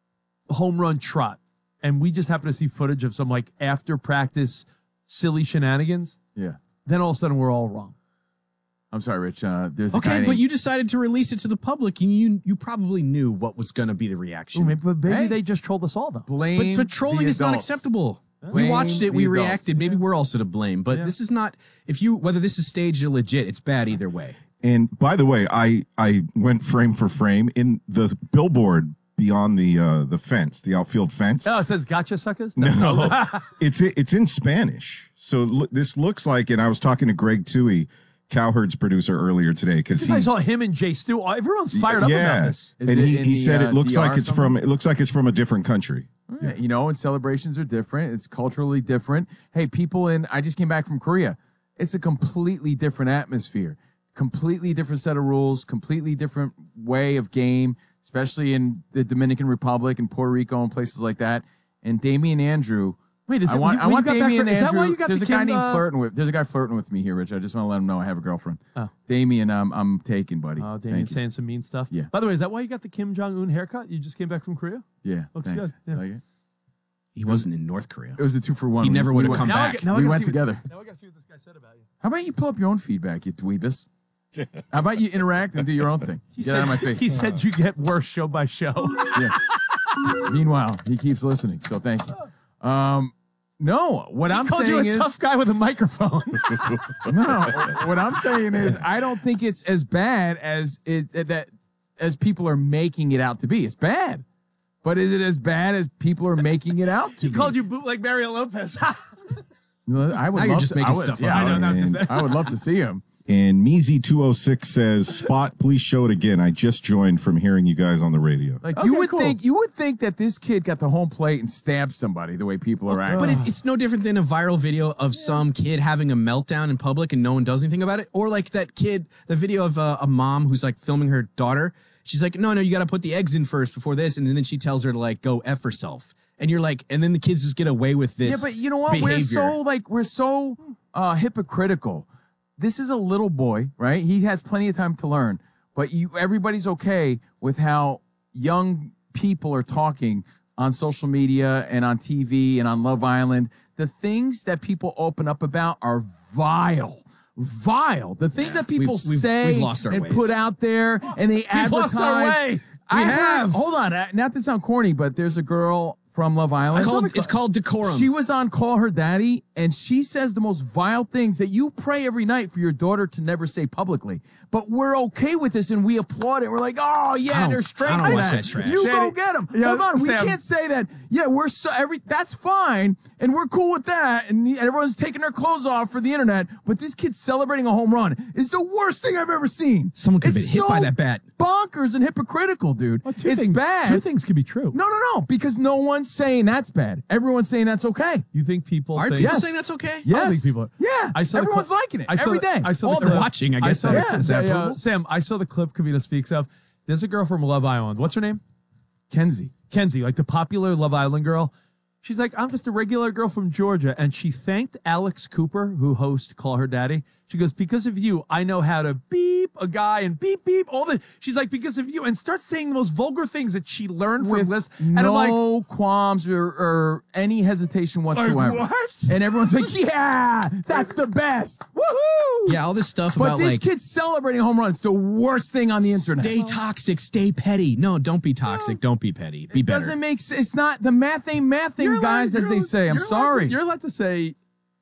Speaker 1: home run trot. And we just happen to see footage of some, like, after practice silly shenanigans.
Speaker 2: Yeah.
Speaker 1: Then all of a sudden we're all wrong.
Speaker 2: I'm sorry, Rich. Uh, there's a guy
Speaker 5: Okay,
Speaker 2: named-
Speaker 5: but you decided to release it to the public and you you probably knew what was going to be the reaction.
Speaker 1: Ooh, maybe, but maybe
Speaker 2: Hey.
Speaker 1: they just trolled us all, though.
Speaker 2: blame.
Speaker 5: But, but trolling
Speaker 2: the
Speaker 5: is not
Speaker 2: adults.
Speaker 5: acceptable. We
Speaker 2: Blame
Speaker 5: watched it,
Speaker 2: the
Speaker 5: we
Speaker 2: adults.
Speaker 5: reacted. Maybe we're also to blame, but
Speaker 1: Yeah.
Speaker 5: this is not. If you whether this is staged or legit, it's bad either way.
Speaker 4: And by the way, I I went frame for frame in the billboard beyond the uh, the fence, the outfield fence.
Speaker 1: Oh, it says gotcha, suckers?
Speaker 4: No, it's it's in Spanish. So look, this looks like, and I was talking to Greg Toohey, Cowherd's producer, earlier today because
Speaker 1: Because I saw him and Jay Stu. Everyone's fired up
Speaker 4: yeah,
Speaker 1: about this.
Speaker 2: Is
Speaker 4: and
Speaker 2: it
Speaker 4: he,
Speaker 2: in
Speaker 4: he
Speaker 2: the,
Speaker 4: said
Speaker 2: uh,
Speaker 4: it looks
Speaker 2: D R
Speaker 4: like it's
Speaker 2: something?
Speaker 4: from it looks like it's from a different country.
Speaker 2: Yeah, you know, and celebrations are different. It's culturally different. Hey, people in, I just came back from Korea. It's a completely different atmosphere, completely different set of rules, completely different way of game, especially in the Dominican Republic and Puerto Rico and places like that. And Damian Andrew.
Speaker 1: Wait, is
Speaker 2: I
Speaker 1: it-
Speaker 2: want,
Speaker 1: when
Speaker 2: I
Speaker 1: you
Speaker 2: want
Speaker 1: got back
Speaker 2: Damian
Speaker 1: from- is that
Speaker 2: Andrew.
Speaker 1: why you got
Speaker 2: there's
Speaker 1: the
Speaker 2: a guy
Speaker 1: Kim,
Speaker 2: named
Speaker 1: uh,
Speaker 2: flirting with. There's a guy flirting with me here, Rich. I just want to let him know I have a girlfriend.
Speaker 1: Oh.
Speaker 2: Damian, um, I'm taken, buddy.
Speaker 1: Oh,
Speaker 2: Thank
Speaker 1: Damien
Speaker 2: you.
Speaker 1: saying some mean stuff.
Speaker 2: Yeah.
Speaker 1: By the way, is that why you got the Kim Jong Un haircut? You just came back from Korea.
Speaker 2: Yeah,
Speaker 1: Looks
Speaker 2: thanks.
Speaker 1: good, yeah.
Speaker 2: Like it?
Speaker 5: He wasn't in North Korea.
Speaker 2: It was a two for one.
Speaker 5: He
Speaker 2: We-
Speaker 5: never
Speaker 2: we
Speaker 5: would have
Speaker 2: went-
Speaker 5: come
Speaker 1: Now I
Speaker 5: back.
Speaker 1: get- now I
Speaker 2: We
Speaker 1: gotta
Speaker 2: went
Speaker 1: see what-
Speaker 2: together.
Speaker 1: Now I gotta see what this guy said about you.
Speaker 2: How about you pull up your own feedback, you dweebus? How about you interact and do your own thing? Get out of my face.
Speaker 1: He said you get worse show by show.
Speaker 2: Yeah. Meanwhile, he keeps listening, so thank you. Um, no, what I'm
Speaker 1: Called you
Speaker 2: saying
Speaker 1: a
Speaker 2: is
Speaker 1: tough guy with a microphone.
Speaker 2: no. What I'm saying is I don't think it's as bad as it that as people are making it out to be. It's bad, but is it as bad as people are making it out to
Speaker 1: he
Speaker 2: be?
Speaker 1: called you bootleg Mario Lopez.
Speaker 2: Well, I would
Speaker 5: Now
Speaker 2: love
Speaker 5: you're just
Speaker 2: to,
Speaker 5: making
Speaker 2: I would,
Speaker 5: stuff
Speaker 2: yeah,
Speaker 5: up.
Speaker 2: I, know, no,
Speaker 4: And-
Speaker 2: just- I would love to see him.
Speaker 4: And Measy two oh six says, "Spot, please show it again. I just joined from hearing you guys on the radio."
Speaker 2: Like
Speaker 1: Okay,
Speaker 2: you would
Speaker 1: cool.
Speaker 2: think, you would think that this kid got the home plate and stabbed somebody the way people are acting.
Speaker 5: But it, it's no different than a viral video of some kid having a meltdown in public and no one does anything about it. Or like that kid, the video of uh, a mom who's like filming her daughter. She's like, no, no, you got to put the eggs in first before this. And then she tells her to like go F herself. And you're like, and then the kids just get away with this.
Speaker 2: Yeah, but you know what?
Speaker 5: Behavior.
Speaker 2: We're so like we're so uh, hypocritical. This is a little boy, right? He has plenty of time to learn, but you everybody's okay with how young people are talking on social media and on T V and on Love Island. The things that people open up about are vile. Vile. The things that people
Speaker 5: We've- we've-
Speaker 2: say
Speaker 5: we've lost our
Speaker 2: and
Speaker 5: ways.
Speaker 2: put out there and they advertise.
Speaker 1: lost our way.
Speaker 2: I
Speaker 5: We
Speaker 2: heard-
Speaker 5: have.
Speaker 2: Hold on, uh, not to sound corny, but there's a girl from Love Island.
Speaker 5: It's called, it's called decorum.
Speaker 2: She was on Call Her Daddy, and she says the most vile things that you pray every night for your daughter to never say publicly. But we're okay with this, and we applaud it. We're like, oh,
Speaker 5: I
Speaker 2: yeah,
Speaker 5: don't-
Speaker 2: they're straight
Speaker 5: I don't
Speaker 2: with
Speaker 5: watch
Speaker 2: that.
Speaker 5: that trash.
Speaker 2: You go
Speaker 1: Shanny-
Speaker 2: get them.
Speaker 1: Yeah,
Speaker 2: Hold on, we
Speaker 1: Sam.
Speaker 2: can't say that. Yeah, we're so every that's fine, and we're cool with that, and the- everyone's taking their clothes off for the internet. But this kid celebrating a home run is the worst thing I've ever seen.
Speaker 5: Someone could have
Speaker 2: It's
Speaker 5: been hit
Speaker 2: so
Speaker 5: by that bat.
Speaker 2: Bonkers and hypocritical, dude.
Speaker 1: Well, two
Speaker 2: it's
Speaker 1: things,
Speaker 2: bad.
Speaker 1: Two things could be true.
Speaker 2: No, no, no, because no one's saying that's bad. Everyone's saying that's okay.
Speaker 1: You think people
Speaker 5: Are
Speaker 1: think
Speaker 5: people
Speaker 2: Yes.
Speaker 5: saying that's okay?
Speaker 2: Yes.
Speaker 1: I don't think people are.
Speaker 2: Yeah.
Speaker 1: I saw the
Speaker 2: Everyone's
Speaker 1: clip-
Speaker 2: liking it
Speaker 1: I saw
Speaker 2: every
Speaker 1: the-
Speaker 2: day.
Speaker 1: I saw
Speaker 2: All
Speaker 1: the
Speaker 2: day.
Speaker 1: clip.
Speaker 5: watching, I guess
Speaker 1: saw
Speaker 5: that-
Speaker 1: the-
Speaker 5: is that
Speaker 1: yeah,
Speaker 5: approval?
Speaker 1: Sam, I saw the clip Kavita speaks of. There's a girl from Love Island. What's her name?
Speaker 2: Kenzie.
Speaker 1: Kenzie, like the popular Love Island girl. She's like, I'm just a regular girl from Georgia. And she thanked Alex Cooper, who hosts Call Her Daddy. She goes, because of you, I know how to beep a guy and beep, beep, all the. She's like, because of you. And starts saying the most vulgar things that she learned from
Speaker 2: With
Speaker 1: this. And
Speaker 2: no
Speaker 1: I'm like,
Speaker 2: qualms or, or any hesitation whatsoever.
Speaker 1: what?
Speaker 2: And everyone's like, yeah, that's the best. What? Woohoo!
Speaker 5: Yeah, all this stuff
Speaker 2: But
Speaker 5: about
Speaker 2: this
Speaker 5: like
Speaker 2: kid's celebrating home runs. The worst thing on the internet.
Speaker 5: stay toxic, stay petty. No, don't be toxic. Don't be petty. Be
Speaker 2: It
Speaker 5: better.
Speaker 2: doesn't make sense. It's not the math ain't mathing,
Speaker 1: You're allowed-
Speaker 2: guys, as
Speaker 1: you're
Speaker 2: they
Speaker 1: allowed-
Speaker 2: say. I'm
Speaker 1: you're allowed
Speaker 2: sorry.
Speaker 1: to- you're allowed to say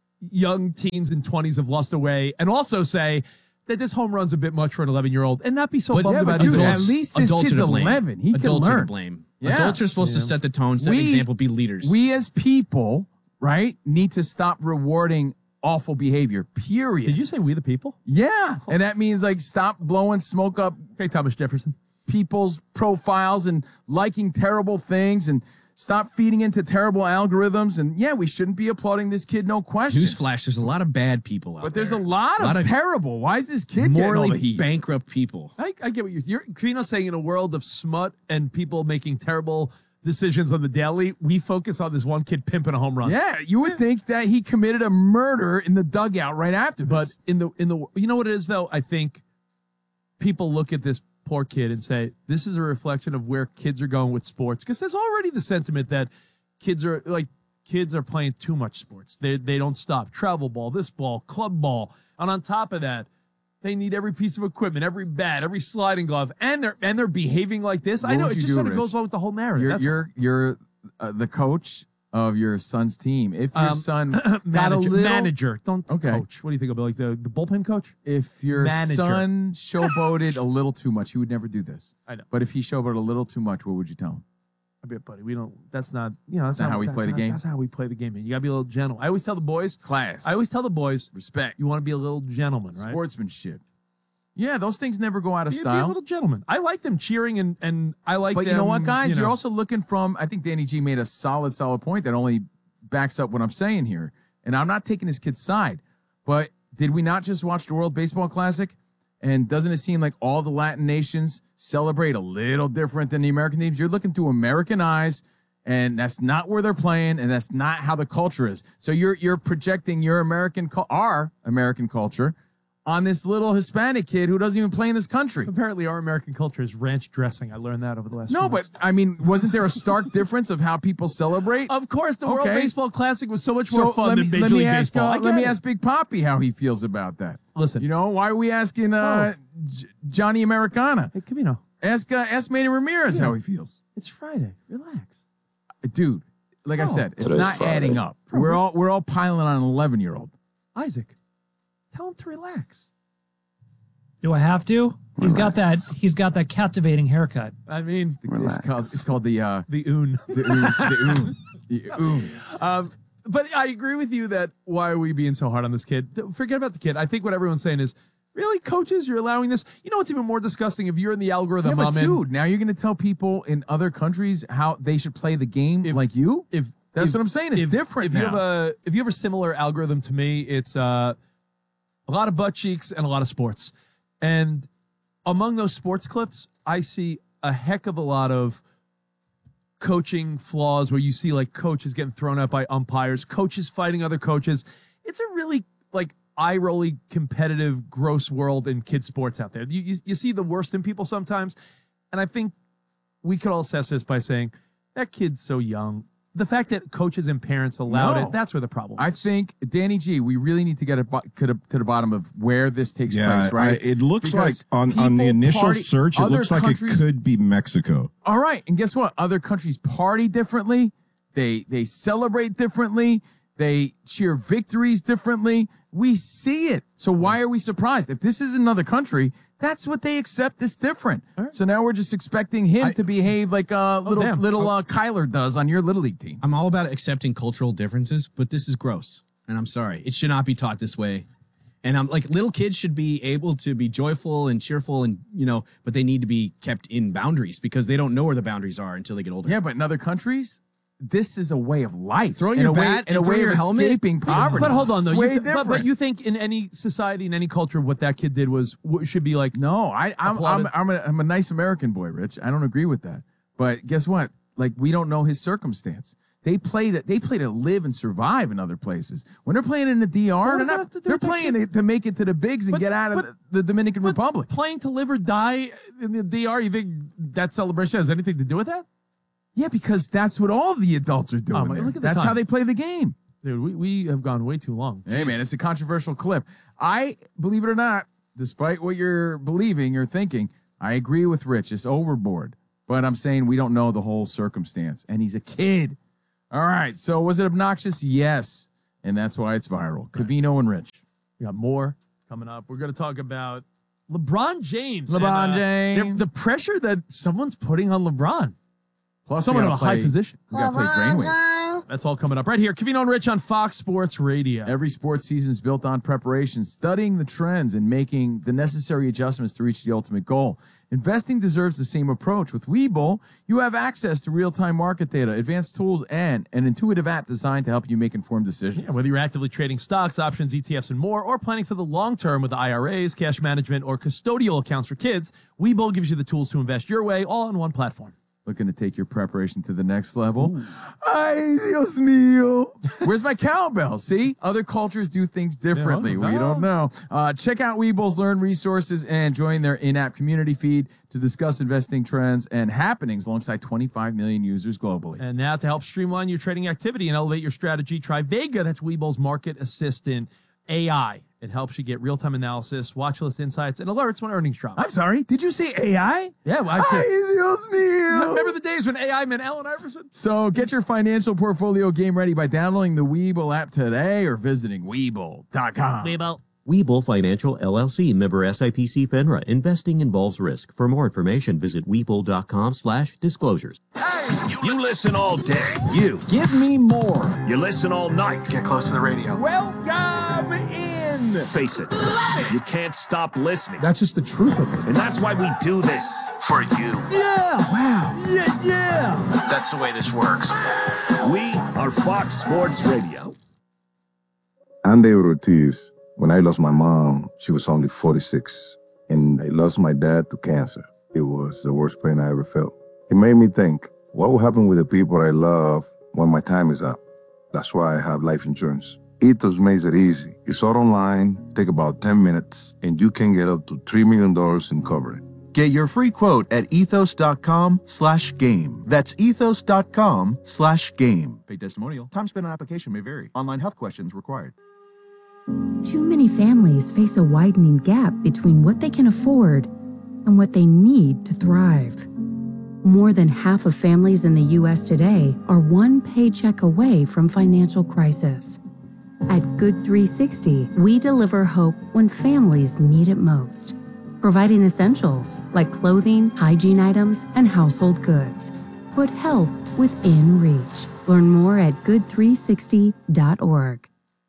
Speaker 1: young teens and twenties have lost away, and also say that this home run's a bit much for an eleven year old, and not be so
Speaker 5: But-
Speaker 1: bummed
Speaker 2: yeah, but
Speaker 1: about
Speaker 2: dude,
Speaker 1: doing
Speaker 2: at
Speaker 1: it.
Speaker 2: least this
Speaker 5: adults
Speaker 2: kid's
Speaker 5: are to blame.
Speaker 2: eleven. He can
Speaker 5: adults are
Speaker 2: learn.
Speaker 5: to blame.
Speaker 2: Yeah.
Speaker 5: Adults are supposed to set the tone, set
Speaker 2: We-
Speaker 5: an example, be leaders.
Speaker 2: We as people, right, need to stop rewarding awful behavior, period.
Speaker 1: Did you say we the people?
Speaker 2: Yeah. And that means like stop blowing smoke up
Speaker 1: Okay, Thomas Jefferson.
Speaker 2: people's profiles and liking terrible things and stop feeding into terrible algorithms. And yeah, we shouldn't be applauding this kid, no question.
Speaker 5: Newsflash: there's a lot of bad people out
Speaker 2: But there's a
Speaker 5: there.
Speaker 2: lot,
Speaker 5: Lot
Speaker 2: of,
Speaker 5: of
Speaker 2: terrible. Why is this kid getting all the
Speaker 5: morally
Speaker 2: heat?
Speaker 5: bankrupt people.
Speaker 1: I, I get what you're. You're Kino's saying in a world of smut and people making terrible decisions on the daily, we focus on this one kid pimping a home run.
Speaker 2: Yeah, you would think that he committed a murder in the dugout right after
Speaker 1: But
Speaker 2: this.
Speaker 1: in the in the you know what it is though? I think people look at this poor kid and say this is a reflection of where kids are going with sports, because there's already the sentiment that kids are like kids are playing too much sports. They they don't stop. Travel ball, this ball, club ball, and on top of that, they need every piece of equipment, every bat, every sliding glove, and they're and they're behaving like this.
Speaker 2: What
Speaker 1: I know
Speaker 2: would
Speaker 1: it
Speaker 2: you
Speaker 1: just
Speaker 2: do,
Speaker 1: sort of
Speaker 2: Rich?
Speaker 1: goes along with the whole narrative.
Speaker 2: You're
Speaker 1: That's all.
Speaker 2: you're you're uh, the coach of your son's team. If your
Speaker 1: Um,
Speaker 2: son got a
Speaker 1: manager,
Speaker 2: little,
Speaker 1: manager. Don't
Speaker 2: Okay.
Speaker 1: coach. What do you think about like the, the bullpen coach?
Speaker 2: if your
Speaker 1: Manager.
Speaker 2: son showboated a little too much, he would never do this.
Speaker 1: I know.
Speaker 2: But if he showboated a little too much, what would you tell him?
Speaker 1: I bet, buddy. We don't. That's not. You know. That's
Speaker 2: Not how we
Speaker 1: that's
Speaker 2: play the
Speaker 1: not-
Speaker 2: game?
Speaker 1: That's not how we play the game, man. You gotta be a little gentle. I always tell the boys.
Speaker 2: Class.
Speaker 1: I always tell the boys.
Speaker 2: respect.
Speaker 1: You want to be a little gentleman, right?
Speaker 2: Sportsmanship. Yeah, those things never go out of
Speaker 1: You Be a
Speaker 2: style.
Speaker 1: little gentleman. I like them cheering and and I like.
Speaker 2: But you know
Speaker 1: them,
Speaker 2: what, guys?
Speaker 1: you know,
Speaker 2: You're also looking from, I think Danny G made a solid, solid point that only backs up what I'm saying here. And I'm not taking his kid's side. But did we not just watch the World Baseball Classic? And doesn't it seem like all the Latin nations celebrate a little different than the American teams? You're looking through American eyes, and that's not where they're playing, and that's not how the culture is. So you're you're projecting your American, cul- our American culture on this little Hispanic kid who doesn't even play in this country.
Speaker 1: apparently our American culture is ranch dressing. I learned that over the last.
Speaker 2: No,
Speaker 1: few
Speaker 2: but
Speaker 1: months.
Speaker 2: I mean, wasn't there a stark difference of how people celebrate?
Speaker 1: of course the World
Speaker 2: Okay.
Speaker 1: Baseball Classic was so much more
Speaker 2: So
Speaker 1: fun
Speaker 2: let me,
Speaker 1: than Major
Speaker 2: let me
Speaker 1: League
Speaker 2: ask,
Speaker 1: Baseball.
Speaker 2: uh,
Speaker 1: I
Speaker 2: let
Speaker 1: get
Speaker 2: me
Speaker 1: it.
Speaker 2: ask Big Poppy how he feels about that.
Speaker 1: Listen.
Speaker 2: You know, why are we asking uh, J- Johnny Americana?
Speaker 1: Hey, Camino,
Speaker 2: Ask uh, ask Manny Ramirez
Speaker 1: Yeah.
Speaker 2: how he feels,
Speaker 1: it's Friday. Relax.
Speaker 2: dude. Like I
Speaker 1: No.
Speaker 2: said, it's
Speaker 3: Today's
Speaker 2: not
Speaker 3: Friday.
Speaker 2: adding up. We're all we're all piling on an eleven year old.
Speaker 1: Isaac, tell him to relax.
Speaker 6: Do I have to? He's got that. He's got that captivating haircut.
Speaker 1: I mean,
Speaker 2: It's called it's called the uh,
Speaker 1: the oon.
Speaker 2: the oon, the oon, the oon.
Speaker 1: Um, but I agree with you that why are we being so hard on this kid? Th- Forget about the kid. I think what everyone's saying is, really, coaches, you're allowing this? You know what's even more disgusting? If you're in the algorithm,
Speaker 2: Yeah,
Speaker 1: I'm
Speaker 2: but
Speaker 1: in-
Speaker 2: dude, now you're going to tell people in other countries how they should play the game
Speaker 1: If-
Speaker 2: like you?
Speaker 1: if
Speaker 2: That's
Speaker 1: if-
Speaker 2: what I'm saying. It's
Speaker 1: if,
Speaker 2: different
Speaker 1: If
Speaker 2: now.
Speaker 1: you have a if you have a similar algorithm to me, it's uh, a lot of butt cheeks and a lot of sports. And among those sports clips, I see a heck of a lot of coaching flaws where you see like coaches getting thrown out by umpires, coaches fighting other coaches. It's a really like eye-rolly, competitive, gross world in kids sports out there. You, you you see the worst in people sometimes, and I think we could all assess this by saying that kid's so young. The fact that coaches and parents allowed
Speaker 2: No.
Speaker 1: it, that's where the problem is.
Speaker 2: I think Danny G, we really need to get a, bo- to, the, to the bottom of where this takes
Speaker 4: Yeah,
Speaker 2: place, right?
Speaker 4: I, it looks like
Speaker 2: Because
Speaker 4: on, on the
Speaker 2: people
Speaker 4: initial
Speaker 2: party-
Speaker 4: search, it
Speaker 2: other
Speaker 4: looks like
Speaker 2: countries-
Speaker 4: it could be Mexico.
Speaker 2: All right, and guess what? Other countries party differently. They they celebrate differently. They cheer victories differently. We see it. So why are we surprised? If this is another country, that's what they accept. It's different. So now we're just expecting him
Speaker 5: I-
Speaker 2: to behave like uh, little
Speaker 1: damn.
Speaker 2: little uh, Kyler does on your little league team.
Speaker 5: I'm all about accepting cultural differences, but this is gross. And I'm sorry. It should not be taught this way. And I'm like, little kids should be able to be joyful and cheerful and, you know, but they need to be kept in boundaries because they don't know where the boundaries are until they get older.
Speaker 2: Yeah, but in other countries, this is a way of life.
Speaker 5: Throwing
Speaker 2: in
Speaker 5: your
Speaker 2: a way,
Speaker 5: bat
Speaker 2: in a
Speaker 5: and
Speaker 2: way
Speaker 5: throwing
Speaker 2: of
Speaker 5: your helmet?
Speaker 2: escaping poverty.
Speaker 1: But hold on, though.
Speaker 2: It's
Speaker 1: You
Speaker 2: way
Speaker 1: th- but,
Speaker 2: different.
Speaker 1: but you think in any society, in any culture, what that kid did was w- should be like,
Speaker 2: No, I, I'm I'm
Speaker 1: Applauded.
Speaker 2: I'm a, I'm a nice American boy, Rich. I don't agree with that. But guess what? Like we don't know his circumstance. They play to they play to live and survive in other places. When they're playing in the D R,
Speaker 1: What
Speaker 2: they're,
Speaker 1: does that
Speaker 2: not,
Speaker 1: have to do
Speaker 2: they're
Speaker 1: with that
Speaker 2: playing
Speaker 1: kid?
Speaker 2: it to make it to the bigs and
Speaker 1: But-
Speaker 2: get out of
Speaker 1: but-
Speaker 2: the, the Dominican
Speaker 1: but
Speaker 2: Republic.
Speaker 1: playing to live or die in the D R. You think that celebration has anything to do with that?
Speaker 2: Yeah, because that's what all the adults are doing.
Speaker 1: Oh, my-
Speaker 2: there.
Speaker 1: look at the
Speaker 2: That's
Speaker 1: time.
Speaker 2: how they play the game.
Speaker 1: Dude, we, we have gone way too long.
Speaker 2: Hey,
Speaker 1: Jeez.
Speaker 2: man, it's a controversial clip. I, believe it or not, despite what you're believing or thinking, I agree with Rich. It's overboard. But I'm saying we don't know the whole circumstance. And he's a kid. All right. So was it obnoxious? Yes. And that's why it's viral. Covino and Rich.
Speaker 1: We got more coming up. We're going to talk about LeBron James.
Speaker 2: LeBron
Speaker 1: and, uh,
Speaker 2: James.
Speaker 1: The pressure that someone's putting on LeBron.
Speaker 2: Plus,
Speaker 1: Someone
Speaker 2: we
Speaker 1: in a
Speaker 2: gotta
Speaker 1: high
Speaker 2: play-
Speaker 1: position.
Speaker 2: We got to play Brainwave.
Speaker 1: That's all coming up right here. Covino and Rich on Fox Sports Radio.
Speaker 2: Every sports season is built on preparation, studying the trends, and making the necessary adjustments to reach the ultimate goal. Investing deserves the same approach. With Webull, you have access to real-time market data, advanced tools, and an intuitive app designed to help you make informed decisions.
Speaker 1: Yeah, whether you're actively trading stocks, options, E T Fs, and more, or planning for the long term with I R As, cash management, or custodial accounts for kids, Webull gives you the tools to invest your way all on one platform.
Speaker 2: Looking to take your preparation to the next level? Ay, Dios mío. Where's my cowbell? See? Other cultures do things differently.
Speaker 1: Yeah,
Speaker 2: we don't know. Uh, check out Webull's Learn resources and join their in-app community feed to discuss investing trends and happenings alongside twenty-five million users globally.
Speaker 1: And now to help streamline your trading activity and elevate your strategy, try Vega. That's Webull's market assistant A I. It helps you get real-time analysis, watch list insights, and alerts when earnings drop.
Speaker 2: I'm sorry, did you say A I?
Speaker 1: Yeah, well, I
Speaker 2: Ay,
Speaker 1: did.
Speaker 2: Dios mío.
Speaker 1: Remember the days when A I meant Allen Iverson?
Speaker 2: So get your financial portfolio game ready by downloading the Webull app today or visiting Webull dot com.
Speaker 1: Webull.
Speaker 3: Webull Financial, L L C, member S I P C FINRA. Investing involves risk. For more information, visit Webull.com slash disclosures.
Speaker 7: You listen all day.
Speaker 2: You. Give me more.
Speaker 7: You listen all night.
Speaker 8: Get close to the radio.
Speaker 2: Welcome in.
Speaker 7: Face it, you can't stop listening.
Speaker 8: That's just the truth of it.
Speaker 7: And that's why we do this. For you.
Speaker 2: Yeah. Wow. Yeah, yeah.
Speaker 8: That's the way this works.
Speaker 7: We are Fox Sports Radio.
Speaker 9: I'm David Ortiz. When I lost my mom, she was only forty-six. And I lost my dad to cancer. It was the worst pain I ever felt. It made me think, what will happen with the people I love when my time is up? That's why I have life insurance. Ethos makes it easy. It's all online, take about ten minutes, and you can get up to three million dollars in coverage.
Speaker 10: Get your free quote at ethos.com slash game. That's ethos.com slash game. Paid testimonial. Time spent on application may vary. Online health questions required.
Speaker 11: Too many families face a widening gap between what they can afford and what they need to thrive. More than half of families in the U S today are one paycheck away from financial crisis. At Good three sixty, we deliver hope when families need it most, providing essentials like clothing, hygiene items, and household goods. Put help within reach. Learn more at good three sixty dot org.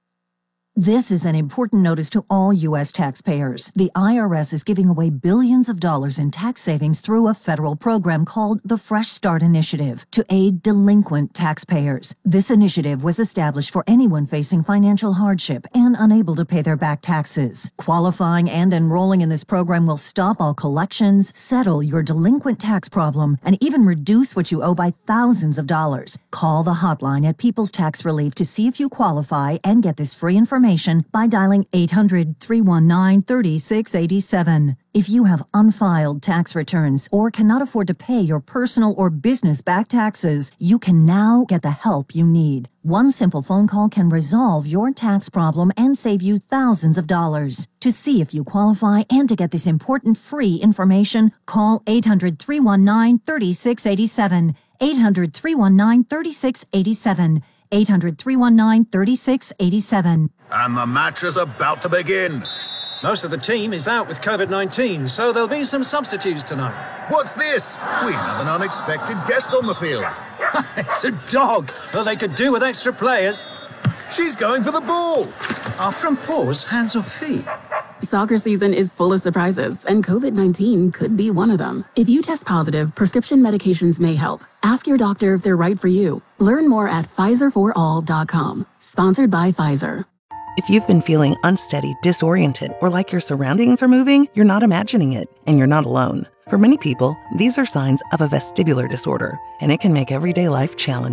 Speaker 12: This is an important notice to all U S taxpayers. The I R S is giving away billions of dollars in tax savings through a federal program called the Fresh Start Initiative to aid delinquent taxpayers. This initiative was established for anyone facing financial hardship and unable to pay their back taxes. Qualifying and enrolling in this program will stop all collections, settle your delinquent tax problem, and even reduce what you owe by thousands of dollars. Call the hotline at People's Tax Relief to see if you qualify and get this free information by dialing eight hundred, three one nine, three six eight seven. If you have unfiled tax returns or cannot afford to pay your personal or business back taxes, you can now get the help you need. One simple phone call can resolve your tax problem and save you thousands of dollars. To see if you qualify and to get this important free information, call eight hundred, three one nine, three six eight seven. eight hundred, three one nine, three six eight seven. eight hundred, three one nine, three six eight seven.
Speaker 13: And the match is about to begin.
Speaker 14: Most of the team is out with COVID nineteen, so there'll be some substitutes tonight.
Speaker 13: What's this? We have an unexpected guest on the field.
Speaker 14: It's a dog. Well, they could do with extra players.
Speaker 13: She's going for the ball.
Speaker 14: Are front paws hands or feet?
Speaker 15: Soccer season is full of surprises, and COVID nineteen could be one of them. If you test positive, prescription medications may help. Ask your doctor if they're right for you. Learn more at Pfizer for all dot com. Sponsored by Pfizer.
Speaker 16: If you've been feeling unsteady, disoriented, or like your surroundings are moving, you're not imagining it, and you're not alone. For many people, these are signs of a vestibular disorder, and it can make everyday life challenging.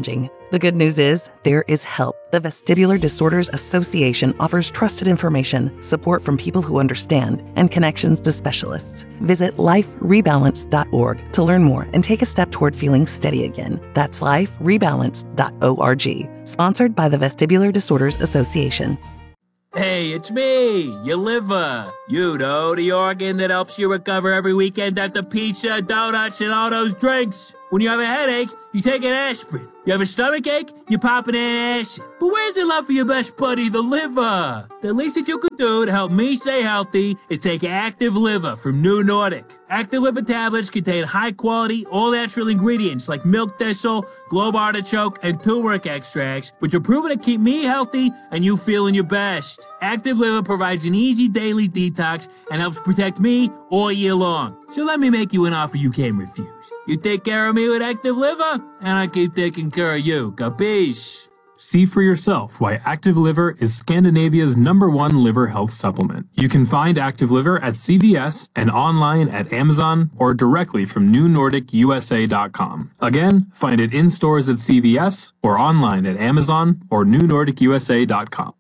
Speaker 16: The good news is there is help. The Vestibular Disorders Association offers trusted information, support from people who understand, and connections to specialists. Visit life rebalance dot org to learn more and take a step toward feeling steady again. That's life rebalance dot org. Sponsored by the Vestibular Disorders Association.
Speaker 17: Hey, it's me, your liver. You know, the organ that helps you recover every weekend after pizza, donuts, and all those drinks. When you have a headache, you take an aspirin. You have a stomach ache, you pop it in acid. But where's the love for your best buddy, the liver? The least that you could do to help me stay healthy is take Active Liver from New Nordic. Active Liver tablets contain high-quality, all-natural ingredients like milk thistle, globe artichoke, and turmeric extracts, which are proven to keep me healthy and you feeling your best. Active Liver provides an easy daily detox and helps protect me all year long. So let me make you an offer you can't refuse. You take care of me with Active Liver, and I keep taking care of you. Capiche?
Speaker 18: See for yourself why Active Liver is Scandinavia's number one liver health supplement. You can find Active Liver at C V S and online at Amazon or directly from new nordic U S A dot com. Again, find it in stores at C V S or online at Amazon or new nordic U S A dot com.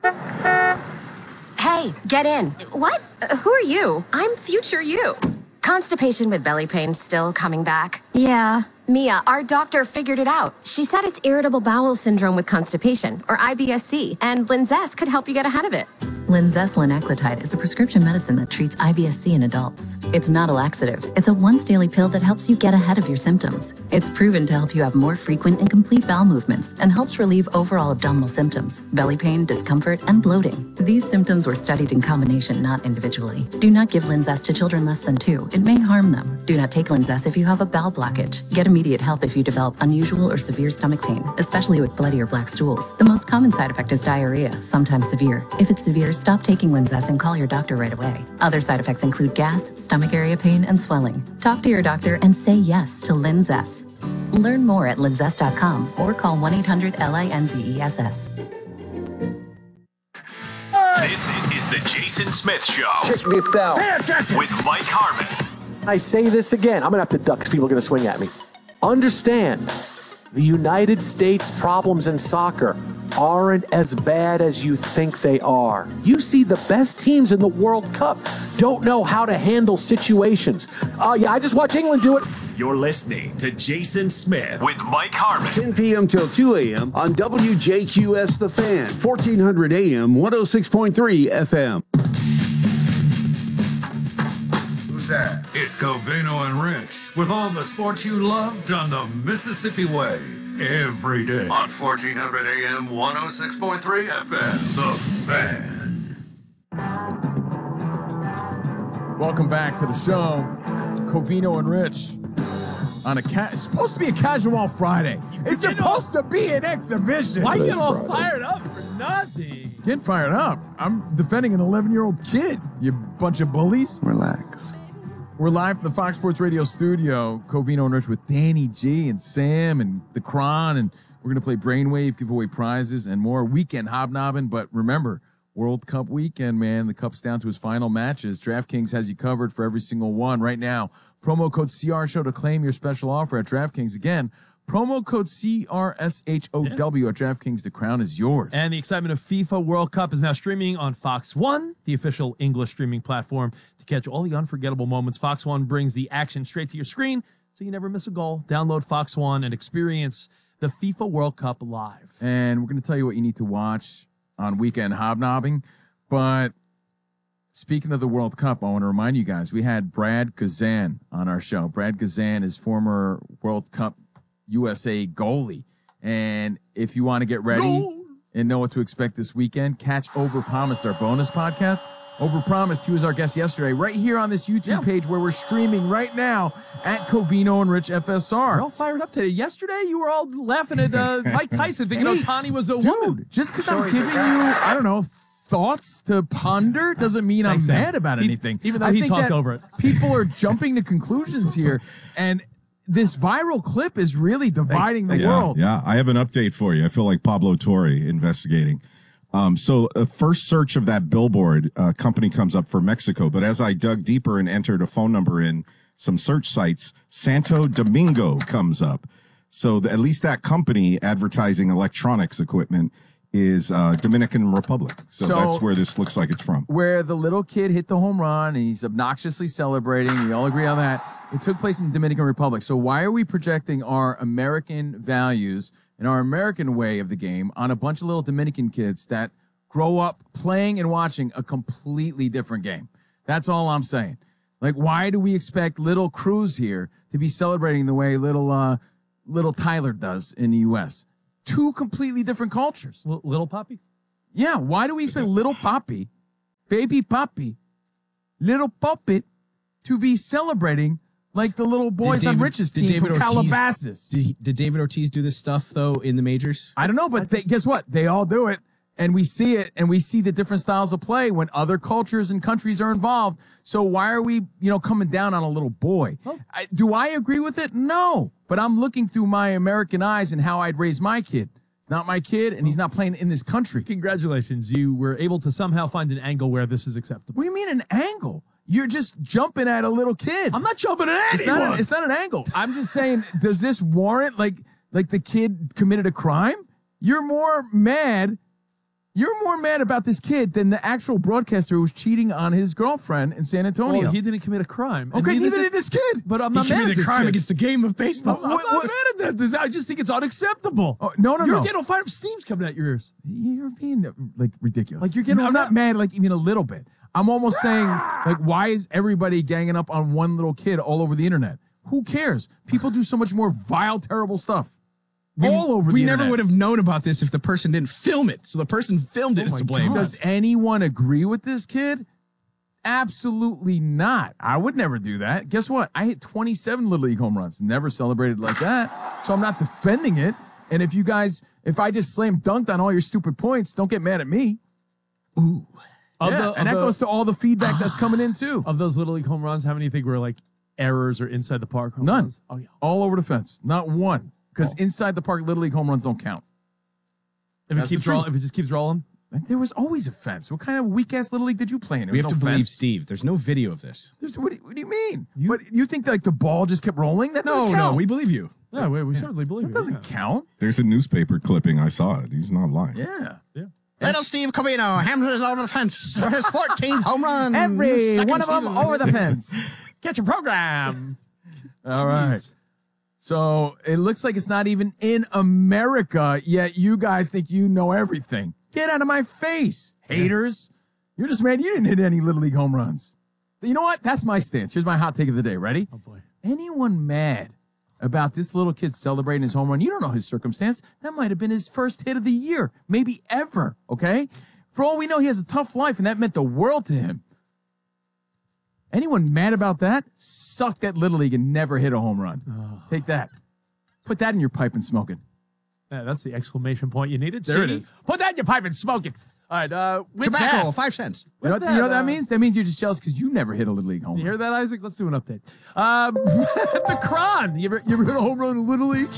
Speaker 19: Hey, get in. What? Uh, who are you? I'm future you. Constipation with belly pain still coming back? Yeah. Mia, our doctor figured it out. She said it's irritable bowel syndrome with constipation, or I B S C, and Linzess could help you get ahead of it.
Speaker 11: Linzess linaclotide is a prescription medicine that treats I B S C in adults. It's not a laxative. It's a once-daily pill that helps you get ahead of your symptoms. It's proven to help you have more frequent and complete bowel movements and helps relieve overall abdominal symptoms, belly pain, discomfort, and bloating. These symptoms were studied in combination, not individually. Do not give Linzess to children less than two. It may harm them. Do not take Linzess if you have a bowel blockage. Get immediate help if you develop unusual or severe stomach pain, especially with bloody or black stools. The most common side effect is diarrhea, sometimes severe. If it's severe, stop taking Linzess and call your doctor right away. Other side effects include gas, stomach area pain, and swelling. Talk to your doctor and say yes to Linzess. Learn more at linzess dot com or call one eight hundred L I N Z E S S.
Speaker 7: This is the Jason Smith Show.
Speaker 20: Check this out.
Speaker 7: With Mike Harmon.
Speaker 20: I say this again. I'm going to have to duck because people are going to swing at me. Understand, the United States problems in soccer aren't as bad as you think they are. You see the best teams in the World Cup don't know how to handle situations. Oh, uh, yeah, I just watch England do it.
Speaker 7: You're listening to Jason Smith with Mike Harmon.
Speaker 21: ten p.m. till two a.m. on W J Q S The Fan, fourteen hundred A M, one oh six point three F M.
Speaker 22: Who's that? It's Covino and Rich with all the sports you love done the Mississippi way. Every day on fourteen hundred A M, one oh six point three F M. The Fan.
Speaker 2: Welcome back to the show. Covino and Rich on a ca- it's supposed to be a casual Friday. It's supposed to be an exhibition.
Speaker 1: Why you get all fired up for nothing?
Speaker 2: Get fired up. I'm defending an eleven-year-old kid, you bunch of bullies.
Speaker 23: Relax.
Speaker 2: We're live from the Fox Sports Radio studio, Covino and Rich with Danny G and Sam and the Cron, and we're going to play Brainwave, give away prizes and more. Weekend hobnobbing, but remember, World Cup weekend, man. The Cup's down to its final matches. DraftKings has you covered for every single one right now. Promo code C R Show to claim your special offer at DraftKings. Again, promo code C R S H O W at DraftKings. The crown is yours.
Speaker 24: And the excitement of FIFA World Cup is now streaming on Fox One, the official English streaming platform. To catch all the unforgettable moments, Fox One brings the action straight to your screen so you never miss a goal. Download Fox One and experience the FIFA World Cup live.
Speaker 2: And we're going to tell you what you need to watch on Weekend Hobnobbing. But speaking of the World Cup, I want to remind you guys, we had Brad Guzan on our show. Brad Guzan is former World Cup U S A goalie. And if you want to get ready Goal. and know what to expect this weekend, catch Overpromised, our bonus podcast. Overpromised, he was our guest yesterday, right here on this YouTube yeah. page where we're streaming right now at Covino and Rich F S R.
Speaker 24: We're all fired up today. Yesterday, you were all laughing at uh, Mike Tyson thinking hey, Ohtani was a
Speaker 2: dude,
Speaker 24: woman.
Speaker 2: Just because I'm giving you, I don't know, thoughts to ponder doesn't mean Thanks, I'm mad about
Speaker 24: he,
Speaker 2: anything.
Speaker 24: Even though
Speaker 2: I
Speaker 24: he
Speaker 2: think
Speaker 24: talked
Speaker 2: that
Speaker 24: over it.
Speaker 2: People are jumping to conclusions here, and this viral clip is really dividing Thanks. the
Speaker 4: yeah,
Speaker 2: world.
Speaker 4: Yeah, I have an update for you. I feel like Pablo Torre investigating. Um, so a first search of that billboard uh, company comes up for Mexico. But as I dug deeper and entered a phone number in some search sites, Santo Domingo comes up. So the, at least that company advertising electronics equipment is uh, Dominican Republic. So,
Speaker 2: So-
Speaker 4: that's where this looks like it's from.
Speaker 2: Where the little kid hit the home run and he's obnoxiously celebrating. We all agree on that. It took place in the Dominican Republic. So why are we projecting our American values and our American way of the game on a bunch of little Dominican kids that grow up playing and watching a completely different game? That's all I'm saying. Like, why do we expect little Cruz here to be celebrating the way little uh, little Tyler does in the U S? Two completely different cultures.
Speaker 24: L- little Poppy?
Speaker 2: Yeah, why do we expect little Poppy, baby Poppy, little puppet to be celebrating like the little boys
Speaker 3: Did
Speaker 2: on
Speaker 3: David-
Speaker 2: Rich's
Speaker 3: did
Speaker 2: team
Speaker 3: David
Speaker 2: from
Speaker 3: Ortiz-
Speaker 2: Calabasas?
Speaker 3: Did, he- did David Ortiz do this stuff, though, in the majors?
Speaker 2: I don't know, but they, guess what? They all do it, and we see it, and we see the different styles of play when other cultures and countries are involved. So why are we, you know, coming down on a little boy? I, do I agree with it? No, but I'm looking through my American eyes and how I'd raise my kid. It's not my kid, and he's not playing in this country.
Speaker 24: Congratulations. You were able to somehow find an angle where this is acceptable.
Speaker 2: What do you mean an angle? You're just jumping at a little kid.
Speaker 24: I'm not jumping at
Speaker 2: It's
Speaker 24: anyone.
Speaker 2: not, a- it's not an angle. I'm just saying, does this warrant like like the kid committed a crime? You're more mad. You're more mad about this kid than the actual broadcaster who was cheating on his girlfriend in San Antonio.
Speaker 24: Well, he didn't commit a crime. And
Speaker 2: Okay, neither
Speaker 24: did
Speaker 2: did this kid.
Speaker 24: But I'm
Speaker 3: He
Speaker 24: not mad
Speaker 3: committed
Speaker 24: at
Speaker 3: a
Speaker 24: this
Speaker 3: crime
Speaker 24: kid.
Speaker 3: against the game of baseball.
Speaker 24: I'm not mad at that. This- I just think it's unacceptable.
Speaker 2: Oh, no, no,
Speaker 24: you're
Speaker 2: no.
Speaker 24: getting all fired up. Steam's coming out your ears.
Speaker 2: You're being like ridiculous.
Speaker 24: Like, you're getting
Speaker 2: I'm
Speaker 24: all
Speaker 2: not
Speaker 24: mad.
Speaker 2: mad like even a little bit. I'm almost saying like, why is everybody ganging up on one little kid all over the internet? Who cares? People do so much more vile, terrible stuff.
Speaker 3: We,
Speaker 2: all over
Speaker 3: we
Speaker 2: the
Speaker 3: never
Speaker 2: internet.
Speaker 3: would have known about this if the person didn't film it. So the person filmed it is to blame.
Speaker 2: Does anyone agree with this kid? Absolutely not. I would never do that. Guess what? I hit twenty-seven Little League home runs. Never celebrated like that. So I'm not defending it. And if you guys, if I just slam dunked on all your stupid points, don't get mad at me.
Speaker 3: Ooh.
Speaker 24: Of
Speaker 2: Yeah,
Speaker 24: the-
Speaker 2: and
Speaker 24: of
Speaker 2: that
Speaker 24: the-
Speaker 2: goes to all the feedback that's coming in too.
Speaker 24: Of those Little League home runs, how many do you think were like errors or inside the park home
Speaker 2: None.
Speaker 24: runs? Oh, yeah.
Speaker 2: All over the fence. Not one. Because inside the park, Little League home runs don't count.
Speaker 24: If it
Speaker 2: That's the
Speaker 24: keeps
Speaker 2: truth.
Speaker 24: rolling, if it just keeps rolling,
Speaker 2: There was always a fence. What kind of weak ass Little League did you play in? There
Speaker 3: We
Speaker 2: was
Speaker 3: have to
Speaker 2: no
Speaker 3: believe
Speaker 2: fence.
Speaker 3: Steve. There's no video of this.
Speaker 2: There's, what, do you, what do you mean? You, what, you think like the ball just kept rolling? That
Speaker 3: No,
Speaker 2: doesn't
Speaker 3: no,
Speaker 2: count.
Speaker 3: we believe you.
Speaker 24: yeah, we, we certainly believe
Speaker 2: That
Speaker 24: it.
Speaker 2: doesn't count.
Speaker 4: There's a newspaper clipping. I saw it. He's not lying.
Speaker 2: Yeah.
Speaker 24: Yeah.
Speaker 3: Little Steve Covino hammers over the fence for his fourteenth home run.
Speaker 2: Every
Speaker 3: Second
Speaker 2: one of them
Speaker 3: season.
Speaker 2: over the fence.
Speaker 24: Catch a program.
Speaker 2: All right. So it looks like it's not even in America, yet you guys think you know everything. Get out of my face, haters. You're just mad you didn't hit any Little League home runs. But you know what? That's my stance. Here's my hot take of the day. Ready?
Speaker 24: Oh, boy.
Speaker 2: Anyone mad about this little kid celebrating his home run? You don't know his circumstance. That might have been his first hit of the year, maybe ever, okay? For all we know, he has a tough life, and that meant the world to him. Anyone mad about that? Sucked at Little League and never hit a home run. Take that. Put that in your pipe and smoke it.
Speaker 24: Yeah, that's the exclamation point you needed.
Speaker 2: There it
Speaker 24: See?
Speaker 2: is.
Speaker 24: Put that in your pipe and smoke it. All right. Uh, with
Speaker 3: Tobacco,
Speaker 24: that,
Speaker 3: five cents.
Speaker 2: You know,
Speaker 24: With
Speaker 2: what- you know what
Speaker 24: that,
Speaker 2: that
Speaker 24: uh,
Speaker 2: means? That means you're just jealous because you never hit a Little League home
Speaker 24: You
Speaker 2: run.
Speaker 24: hear that, Isaac? Let's do an update. Um, the Cron. You ever, you ever hit a home run in Little League?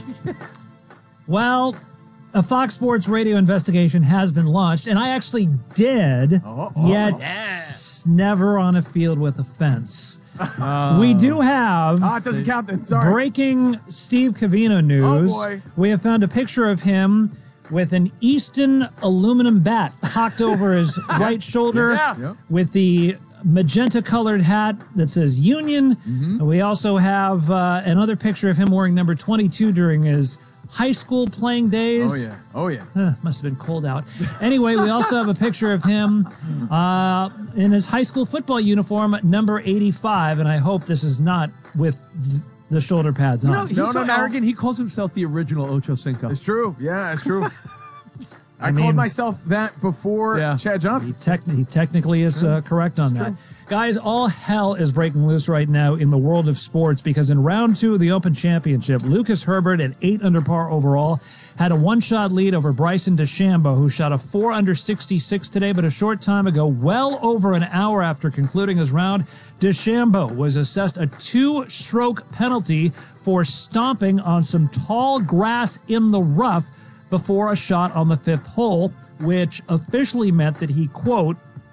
Speaker 5: Well, a Fox Sports radio investigation has been launched, and I actually did,
Speaker 2: Oh,
Speaker 5: yet never on a field with a fence. We do have
Speaker 2: Ah, it doesn't count then. Sorry.
Speaker 5: breaking Steve Covino news.
Speaker 2: Oh, boy.
Speaker 5: We have found a picture of him with an Easton aluminum bat cocked over his right shoulder
Speaker 2: Yeah. Yep.
Speaker 5: with the magenta-colored hat that says Union.
Speaker 2: Mm-hmm.
Speaker 5: We also have uh, another picture of him wearing number twenty-two during his high school playing days.
Speaker 2: Oh, yeah. Oh, yeah.
Speaker 5: Huh, must have been cold out. Anyway, we also have a picture of him uh, in his high school football uniform, number eighty-five, and I hope this is not with th- the shoulder pads on.
Speaker 24: You know, he's
Speaker 2: No,
Speaker 24: so
Speaker 2: no, no.
Speaker 24: arrogant. He calls himself the original Ocho Cinco.
Speaker 2: It's true. Yeah, it's true. I,
Speaker 5: I mean-
Speaker 2: called myself that before
Speaker 24: Yeah.
Speaker 2: Chad
Speaker 5: He,
Speaker 2: Johnson.
Speaker 5: tec- he technically is uh, correct on that. Guys, all hell is breaking loose right now in the world of sports because in round two of the Open Championship, Lucas Herbert at eight under par overall had a one-shot lead over Bryson DeChambeau, who shot a four under sixty-six today, but a short time ago, well over an hour after concluding his round, DeChambeau was assessed a two-stroke penalty for stomping on some tall grass in the rough before a shot on the fifth hole, which officially meant that he, quote,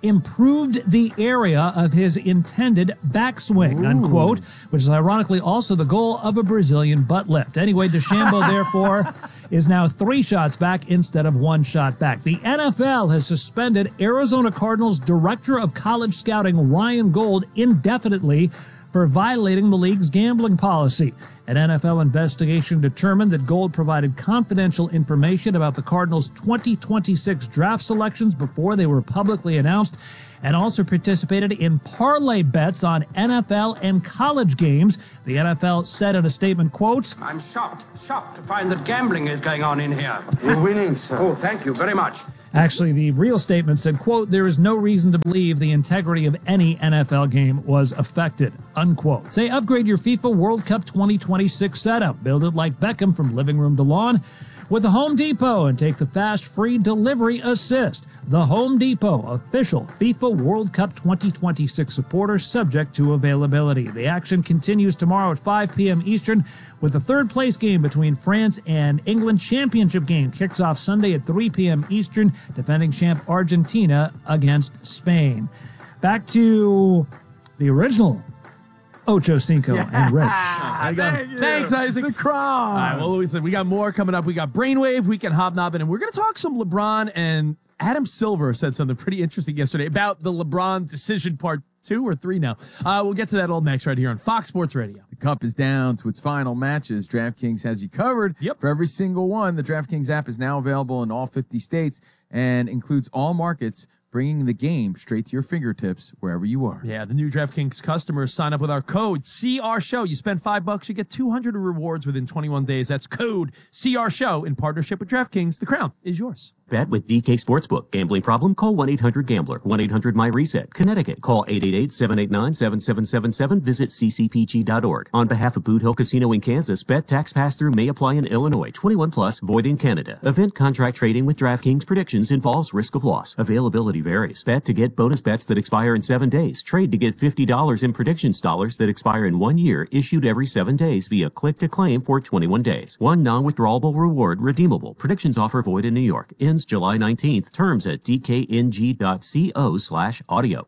Speaker 5: improved the area of his intended backswing, unquote, which is ironically also the goal of a Brazilian butt lift. Anyway, DeChambeau, therefore, is now three shots back instead of one shot back. The N F L has suspended Arizona Cardinals Director of College Scouting Ryan Gold indefinitely for violating the league's gambling policy. An N F L investigation determined that Gold provided confidential information about the Cardinals' twenty twenty-six draft selections before they were publicly announced, and also participated in parlay bets on N F L and college games. The N F L said in a statement, quote,
Speaker 6: I'm shocked, shocked to find that gambling is going on in here. We're winning, sir. Oh, thank you very much.
Speaker 5: Actually, the real statement said, quote, there is no reason to believe the integrity of any N F L game was affected, unquote. Say, upgrade your FIFA World Cup twenty twenty-six setup. Build it like Beckham from living room to lawn with the Home Depot and take the fast free delivery assist. The Home Depot, official FIFA World Cup twenty twenty-six supporter, subject to availability. The action continues tomorrow at five p.m. Eastern with the third place game between France and England. Championship game kicks off Sunday at three p.m. Eastern, defending champ Argentina against Spain. Back to the original Ocho Cinco yeah. and Rich.
Speaker 24: Thank
Speaker 1: Thank Thanks, Isaac.
Speaker 24: The crown. All right, well, listen, we got more coming up. We got Brainwave, we can hobnobbing, and we're going to talk some LeBron. And Adam Silver said something pretty interesting yesterday about the LeBron decision part two or three now. Uh, we'll get to that all next right here on Fox Sports Radio.
Speaker 2: The Cup is down to its final matches. DraftKings has you covered
Speaker 24: yep.
Speaker 2: for every single one. The DraftKings app is now available in all fifty states and includes all markets, bringing the game straight to your fingertips wherever you are.
Speaker 24: Yeah, the new DraftKings customers sign up with our code C R Show. You spend five bucks, you get two hundred rewards within twenty-one days. That's code C R Show in partnership with DraftKings. The crown is yours.
Speaker 8: Bet with D K Sportsbook. Gambling problem? Call one eight hundred gambler. one eight hundred my reset. Connecticut. Call eight eight eight, seven eight nine, seven seven seven seven. Visit c c p g dot org. On behalf of Boot Hill Casino in Kansas, bet tax pass-through may apply in Illinois. twenty-one plus, void in Canada. Event contract trading with DraftKings predictions involves risk of loss. Availability varies. Bet to get bonus bets that expire in seven days. Trade to get fifty dollars in predictions dollars that expire in one year, issued every seven days via click to claim for twenty-one days. One non-withdrawable reward redeemable. Predictions offer void in New York. Ends July nineteenth. Terms at d k n g dot co slash audio.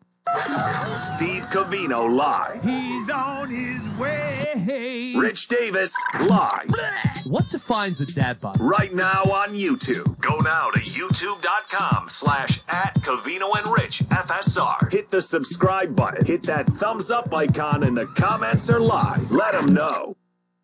Speaker 22: Steve Covino live.
Speaker 24: He's on his way.
Speaker 22: Rich Davis live.
Speaker 24: What defines a dad bod?
Speaker 22: Right now on YouTube. Go now to youtube.com slash at Covino and Rich F S R. Hit the subscribe button. Hit that thumbs up icon and the comments are live. Let them know.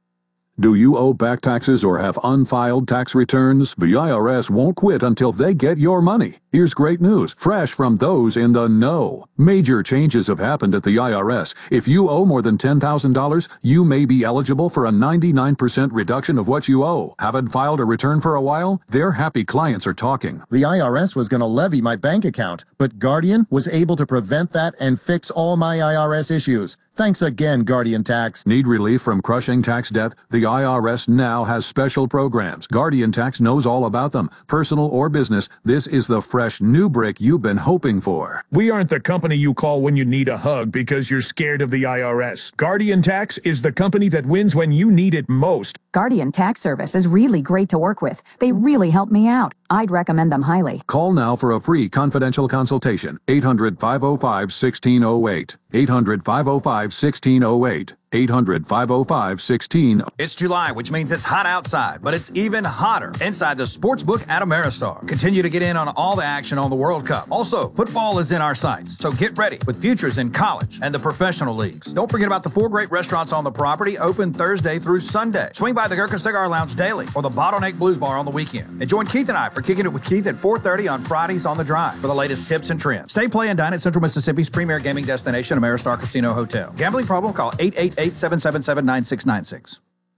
Speaker 9: Do you owe back taxes or have unfiled tax returns? The I R S won't quit until they get your money. Here's great news, fresh from those in the know. Major changes have happened at the I R S. If you owe more than ten thousand dollars, you may be eligible for a ninety-nine percent reduction of what you owe. Haven't filed a return for a while? Their happy clients are talking.
Speaker 23: The I R S was going to levy my bank account, but Guardian was able to prevent that and fix all my I R S issues. Thanks again, Guardian Tax.
Speaker 9: Need relief from crushing tax debt? The I R S now has special programs. Guardian Tax knows all about them. Personal or business, this is the fresh new brick you've been hoping for.
Speaker 25: We aren't the company you call when you need a hug because you're scared of the I R S. Guardian Tax is the company that wins when you need it most.
Speaker 26: Guardian Tax Service is really great to work with. They really help me out. I'd recommend them highly.
Speaker 9: Call now for a free confidential consultation. eight hundred, five oh five, one six oh eight. eight hundred, five oh five, one six oh eight. eight hundred, five oh five, one six oh eight.
Speaker 27: It's July, which means it's hot outside, but it's even hotter inside the Sportsbook at Ameristar. Continue to get in on all the action on the World Cup. Also, football is in our sights, so get ready with futures in college and the professional leagues. Don't forget about the four great restaurants on the property, open Thursday through Sunday. Swing by the Gurkha Cigar Lounge daily or the Bottleneck Blues Bar on the weekend. And join Keith and I for Kicking It with Keith at four thirty on Fridays on the Drive for the latest tips and trends. Stay, play, and dine at Central Mississippi's premier gaming destination, Ameristar Casino Hotel. Gambling problem? Call eight eight eight, seven seven seven, nine six nine six.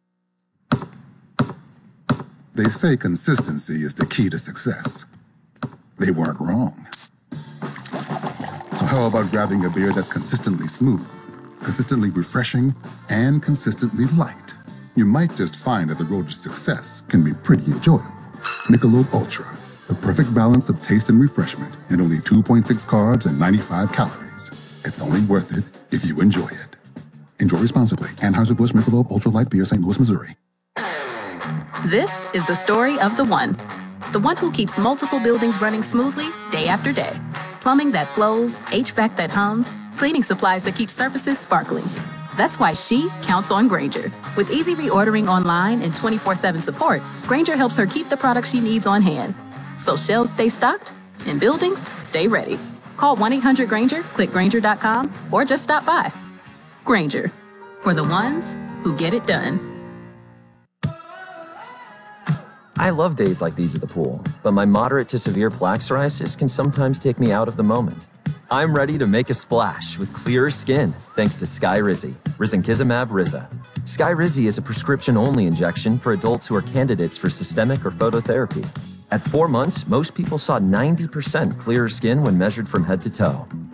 Speaker 28: They say consistency is the key to success. They weren't wrong. So how about grabbing a beer that's consistently smooth, consistently refreshing, and consistently light? You might just find that the road to success can be pretty enjoyable. Michelob Ultra, the perfect balance of taste and refreshment, and only two point six carbs and ninety-five calories. It's only worth it if you enjoy it. Enjoy responsibly. Anheuser-Busch Michelob Ultra Light Beer, Saint Louis, Missouri.
Speaker 15: This is the story of the one. The one who keeps multiple buildings running smoothly day after day. Plumbing that flows, H V A C that hums, cleaning supplies that keep surfaces sparkling. That's why she counts on Grainger. With easy reordering online and twenty-four seven support, Grainger helps her keep the products she needs on hand. So shelves stay stocked and buildings stay ready. Call one eight hundred Grainger, click Grainger dot com, or just stop by. Grainger, for the ones who get it done.
Speaker 10: I love days like these at the pool, but my moderate to severe plaque psoriasis can sometimes take me out of the moment. I'm ready to make a splash with clearer skin thanks to Skyrizi, risankizumab Riza. Skyrizi is a prescription-only injection for adults who are candidates for systemic or phototherapy. At four months, most people saw ninety percent clearer skin when measured from head to toe.